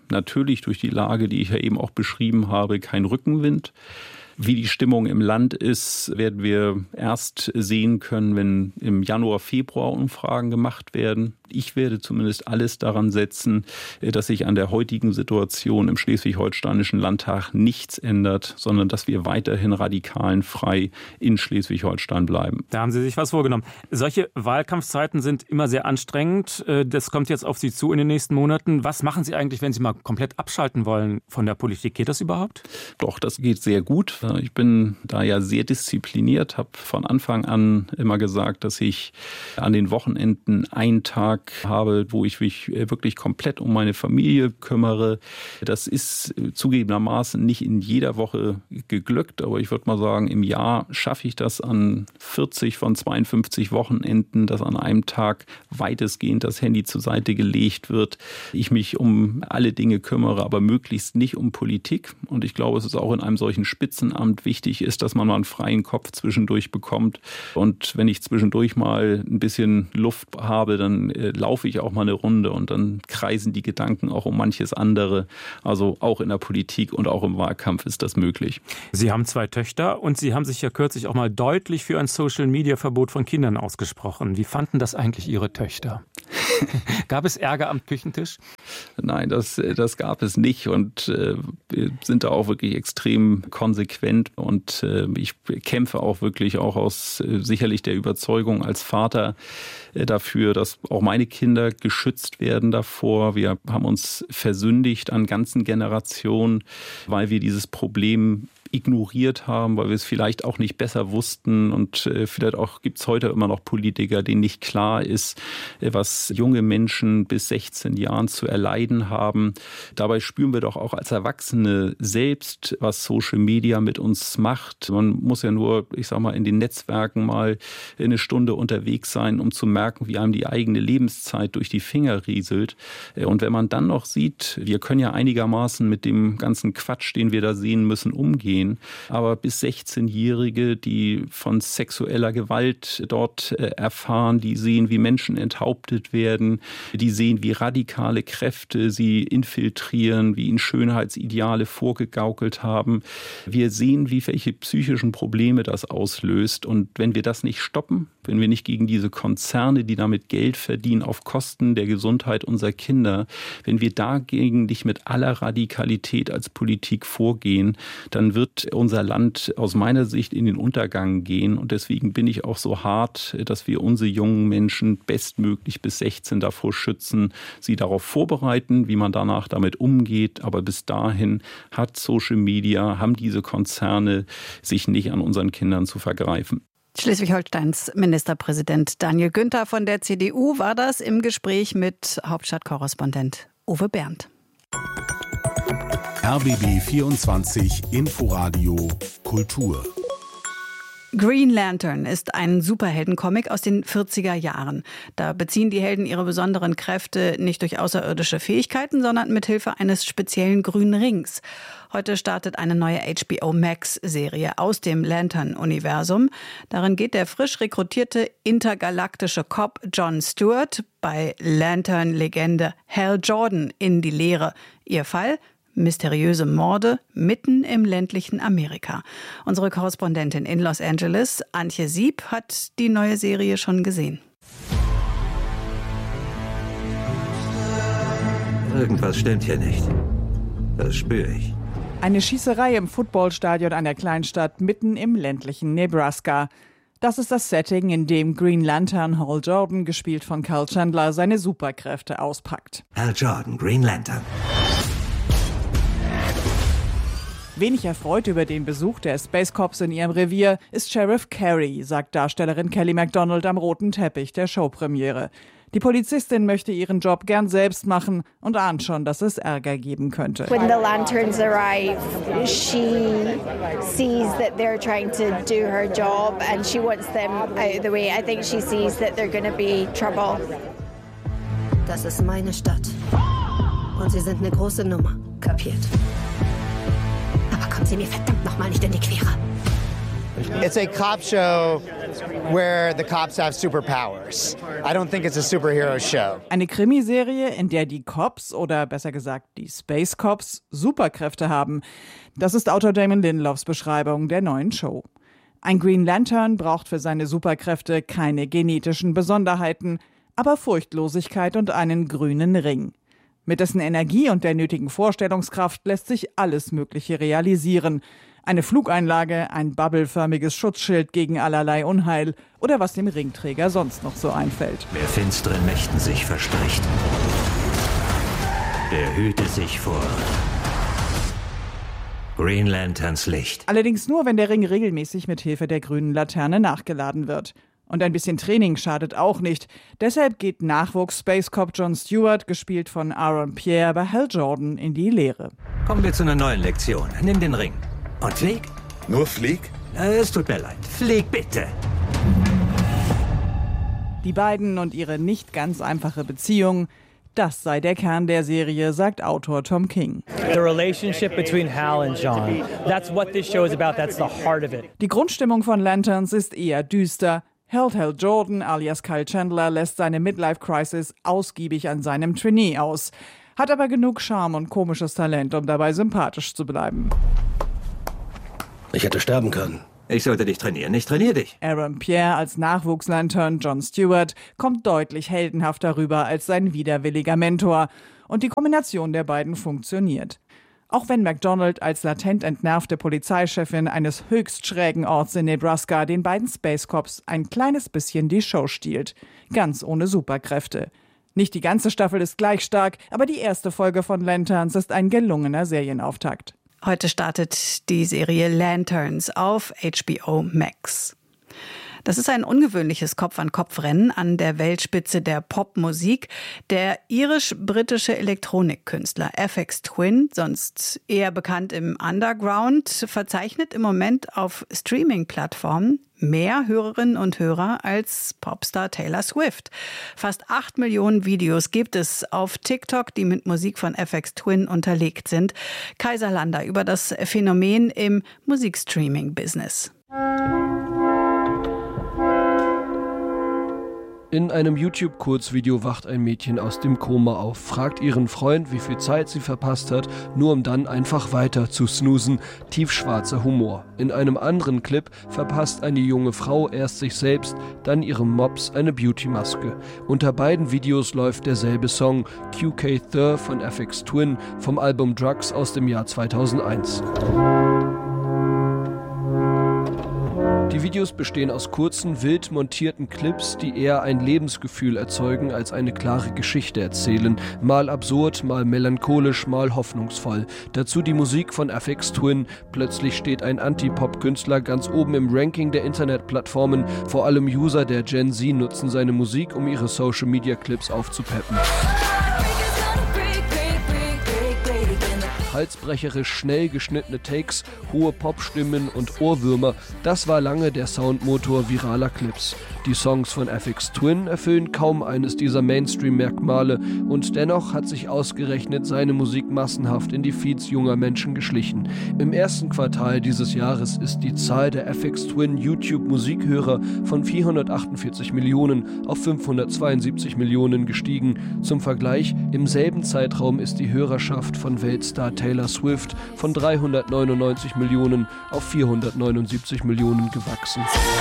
natürlich durch die Lage, die ich ja eben auch beschrieben habe, kein Rückenwind. Wie die Stimmung im Land ist, werden wir erst sehen können, wenn im Januar, Februar Umfragen gemacht werden. Ich werde zumindest alles daran setzen, dass sich an der heutigen Situation im Schleswig-Holsteinischen Landtag nichts ändert, sondern dass wir weiterhin radikalenfrei in Schleswig-Holstein bleiben. Da haben Sie sich was vorgenommen. Solche Wahlkampfzeiten sind immer sehr anstrengend. Das kommt jetzt auf Sie zu in den nächsten Monaten. Was machen Sie eigentlich, wenn Sie mal komplett abschalten wollen von der Politik? Geht das überhaupt? Doch, das geht sehr gut. Ich bin da ja sehr diszipliniert, habe von Anfang an immer gesagt, dass ich an den Wochenenden einen Tag habe, wo ich mich wirklich komplett um meine Familie kümmere. Das ist zugegebenermaßen nicht in jeder Woche geglückt, aber ich würde mal sagen, im Jahr schaffe ich das an vierzig von zweiundfünfzig Wochenenden, dass an einem Tag weitestgehend das Handy zur Seite gelegt wird. Ich mich um alle Dinge kümmere, aber möglichst nicht um Politik. Und ich glaube, es ist auch in einem solchen Spitzenamt wichtig ist, dass man mal einen freien Kopf zwischendurch bekommt. Und wenn ich zwischendurch mal ein bisschen Luft habe, dann laufe ich auch mal eine Runde und dann kreisen die Gedanken auch um manches andere. Also auch in der Politik und auch im Wahlkampf ist das möglich. Sie haben zwei Töchter und Sie haben sich ja kürzlich auch mal deutlich für ein Social-Media-Verbot von Kindern ausgesprochen. Wie fanden das eigentlich Ihre Töchter? Gab es Ärger am Küchentisch? Nein, das, das gab es nicht und äh, wir sind da auch wirklich extrem konsequent und äh, ich kämpfe auch wirklich auch aus äh, sicherlich der Überzeugung als Vater äh, dafür, dass auch meine Kinder geschützt werden davor. Wir haben uns versündigt an ganzen Generationen, weil wir dieses Problem ignoriert haben, weil wir es vielleicht auch nicht besser wussten und äh, vielleicht auch gibt es heute immer noch Politiker, denen nicht klar ist, äh, was junge Menschen bis sechzehn Jahren zu erleiden haben. Dabei spüren wir doch auch als Erwachsene selbst, was Social Media mit uns macht. Man muss ja nur, ich sag mal, in den Netzwerken mal eine Stunde unterwegs sein, um zu merken, wie einem die eigene Lebenszeit durch die Finger rieselt. Äh, und wenn man dann noch sieht, wir können ja einigermaßen mit dem ganzen Quatsch, den wir da sehen müssen, umgehen. Aber bis sechzehnjährige, die von sexueller Gewalt dort erfahren, die sehen, wie Menschen enthauptet werden, die sehen, wie radikale Kräfte sie infiltrieren, wie ihnen Schönheitsideale vorgegaukelt haben. Wir sehen, wie welche psychischen Probleme das auslöst. Und wenn wir das nicht stoppen, wenn wir nicht gegen diese Konzerne, die damit Geld verdienen, auf Kosten der Gesundheit unserer Kinder, wenn wir dagegen nicht mit aller Radikalität als Politik vorgehen, dann wird unser Land aus meiner Sicht in den Untergang gehen. Und deswegen bin ich auch so hart, dass wir unsere jungen Menschen bestmöglich bis sechzehn davor schützen, sie darauf vorbereiten, wie man danach damit umgeht. Aber bis dahin hat Social Media, haben diese Konzerne, sich nicht an unseren Kindern zu vergreifen. Schleswig-Holsteins Ministerpräsident Daniel Günther von der C D U war das im Gespräch mit Hauptstadtkorrespondent Uwe Bernd. R B B vierundzwanzig Inforadio Kultur. Green Lantern ist ein Superheldencomic aus den vierziger Jahren. Da beziehen die Helden ihre besonderen Kräfte nicht durch außerirdische Fähigkeiten, sondern mit Hilfe eines speziellen grünen Rings. Heute startet eine neue H B O Max-Serie aus dem Lantern-Universum. Darin geht der frisch rekrutierte intergalaktische Cop John Stewart bei Lantern-Legende Hal Jordan in die Lehre. Ihr Fall? Mysteriöse Morde mitten im ländlichen Amerika. Unsere Korrespondentin in Los Angeles, Antje Sieb, hat die neue Serie schon gesehen. Irgendwas stimmt hier nicht. Das spüre ich. Eine Schießerei im Footballstadion einer Kleinstadt mitten im ländlichen Nebraska. Das ist das Setting, in dem Green Lantern Hal Jordan, gespielt von Kyle Chandler, seine Superkräfte auspackt. Hal Jordan, Green Lantern. Wenig erfreut über den Besuch der Space Cops in ihrem Revier ist Sheriff Carey, sagt Darstellerin Kelly MacDonald am roten Teppich der Showpremiere. Die Polizistin möchte ihren Job gern selbst machen und ahnt schon, dass es Ärger geben könnte. When the lanterns arrive, she sees that they're trying to do her job and she wants them out of the way. I think she sees that they're going to be trouble. Das ist meine Stadt. Und sie sind eine große Nummer. Kapiert? Aber kommen Sie mir verdammt nochmal nicht in die Quere. It's a cop show where the cops have superpowers. I don't think it's a superhero show. Eine Krimiserie, in der die Cops oder besser gesagt die Space Cops Superkräfte haben. Das ist Autor Damon Lindelofs Beschreibung der neuen Show. Ein Green Lantern braucht für seine Superkräfte keine genetischen Besonderheiten, aber Furchtlosigkeit und einen grünen Ring. Mit dessen Energie und der nötigen Vorstellungskraft lässt sich alles Mögliche realisieren. Eine Flugeinlage, ein bubbelförmiges Schutzschild gegen allerlei Unheil oder was dem Ringträger sonst noch so einfällt. Wer finsteren Mächten sich verspricht, der hüte sich vor Green Lanterns Licht. Allerdings nur, wenn der Ring regelmäßig mit Hilfe der grünen Laterne nachgeladen wird. Und ein bisschen Training schadet auch nicht. Deshalb geht Nachwuchs-Space Cop Jon Stewart, gespielt von Aaron Pierre, bei Hal Jordan in die Lehre. Kommen wir zu einer neuen Lektion. Nimm den Ring. Und flieg? Nur flieg? Es tut mir leid. Flieg bitte. Die beiden und ihre nicht ganz einfache Beziehung, das sei der Kern der Serie, sagt Autor Tom King. The relationship between Hal and John. That's what this show is about. That's the heart of it. Die Grundstimmung von Lanterns ist eher düster. Held Hal Jordan alias Kyle Chandler lässt seine Midlife-Crisis ausgiebig an seinem Trainee aus, hat aber genug Charme und komisches Talent, um dabei sympathisch zu bleiben. Ich hätte sterben können. Ich sollte dich trainieren, ich trainiere dich. Aaron Pierre als Nachwuchslantern Jon Stewart kommt deutlich heldenhafter rüber als sein widerwilliger Mentor. Und die Kombination der beiden funktioniert. Auch wenn McDonald als latent entnervte Polizeichefin eines höchst schrägen Orts in Nebraska den beiden Space Cops ein kleines bisschen die Show stiehlt. Ganz ohne Superkräfte. Nicht die ganze Staffel ist gleich stark, aber die erste Folge von Lanterns ist ein gelungener Serienauftakt. Heute startet die Serie Lanterns auf H B O Max. Das ist ein ungewöhnliches Kopf-an-Kopf-Rennen an der Weltspitze der Popmusik. Der irisch-britische Elektronikkünstler Aphex Twin, sonst eher bekannt im Underground, verzeichnet im Moment auf Streaming-Plattformen mehr Hörerinnen und Hörer als Popstar Taylor Swift. Fast acht Millionen Videos gibt es auf TikTok, die mit Musik von Aphex Twin unterlegt sind. Kaiser Lander über das Phänomen im Musikstreaming-Business. In einem YouTube-Kurzvideo wacht ein Mädchen aus dem Koma auf, fragt ihren Freund, wie viel Zeit sie verpasst hat, nur um dann einfach weiter zu snoozen. Tiefschwarzer Humor. In einem anderen Clip verpasst eine junge Frau erst sich selbst, dann ihrem Mops eine Beauty-Maske. Unter beiden Videos läuft derselbe Song, Q K Thur von Aphex Twin vom Album Drugs aus dem Jahr zweitausendeins. Die Videos bestehen aus kurzen, wild montierten Clips, die eher ein Lebensgefühl erzeugen, als eine klare Geschichte erzählen. Mal absurd, mal melancholisch, mal hoffnungsvoll. Dazu die Musik von Aphex Twin. Plötzlich steht ein Anti-Pop-Künstler ganz oben im Ranking der Internetplattformen. Vor allem User der Gen Z nutzen seine Musik, um ihre Social-Media-Clips aufzupeppen. Halsbrecherisch schnell geschnittene Takes, hohe Popstimmen und Ohrwürmer, das war lange der Soundmotor viraler Clips. Die Songs von Aphex Twin erfüllen kaum eines dieser Mainstream-Merkmale und dennoch hat sich ausgerechnet seine Musik massenhaft in die Feeds junger Menschen geschlichen. Im ersten Quartal dieses Jahres ist die Zahl der Aphex Twin YouTube-Musikhörer von vierhundertachtundvierzig Millionen auf fünfhundertzweiundsiebzig Millionen gestiegen. Zum Vergleich, im selben Zeitraum ist die Hörerschaft von Weltstar Taylor Swift von dreihundertneunundneunzig Millionen auf vierhundertneunundsiebzig Millionen gewachsen.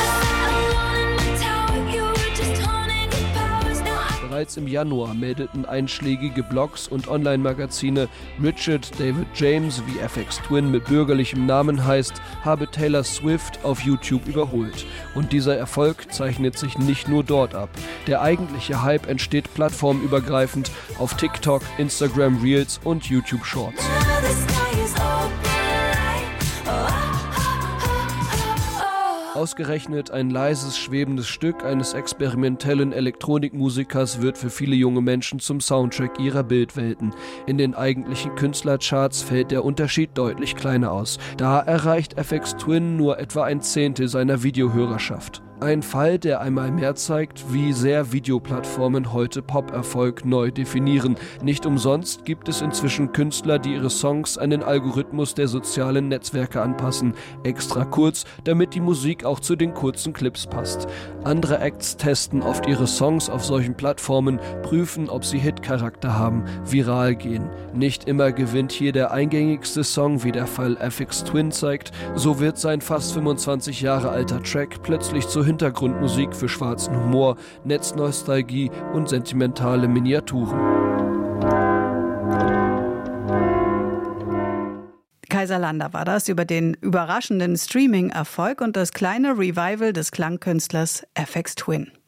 Bereits im Januar meldeten einschlägige Blogs und Online-Magazine, Richard David James, wie Aphex Twin mit bürgerlichem Namen heißt, habe Taylor Swift auf YouTube überholt. Und dieser Erfolg zeichnet sich nicht nur dort ab. Der eigentliche Hype entsteht plattformübergreifend auf TikTok, Instagram Reels und YouTube Shorts. Ausgerechnet ein leises, schwebendes Stück eines experimentellen Elektronikmusikers wird für viele junge Menschen zum Soundtrack ihrer Bildwelten. In den eigentlichen Künstlercharts fällt der Unterschied deutlich kleiner aus. Da erreicht Aphex Twin nur etwa ein Zehntel seiner Videohörerschaft. Ein Fall, der einmal mehr zeigt, wie sehr Videoplattformen heute Pop-Erfolg neu definieren. Nicht umsonst gibt es inzwischen Künstler, die ihre Songs an den Algorithmus der sozialen Netzwerke anpassen. Extra kurz, damit die Musik auch zu den kurzen Clips passt. Andere Acts testen oft ihre Songs auf solchen Plattformen, prüfen, ob sie Hit-Charakter haben, viral gehen. Nicht immer gewinnt hier der eingängigste Song, wie der Fall Aphex Twin zeigt. So wird sein fast fünfundzwanzig Jahre alter Track plötzlich zur Hintergrundmusik für schwarzen Humor, Netznostalgie und sentimentale Miniaturen. Kaiser Lander war das über den überraschenden Streaming-Erfolg und das kleine Revival des Klangkünstlers Aphex Twin.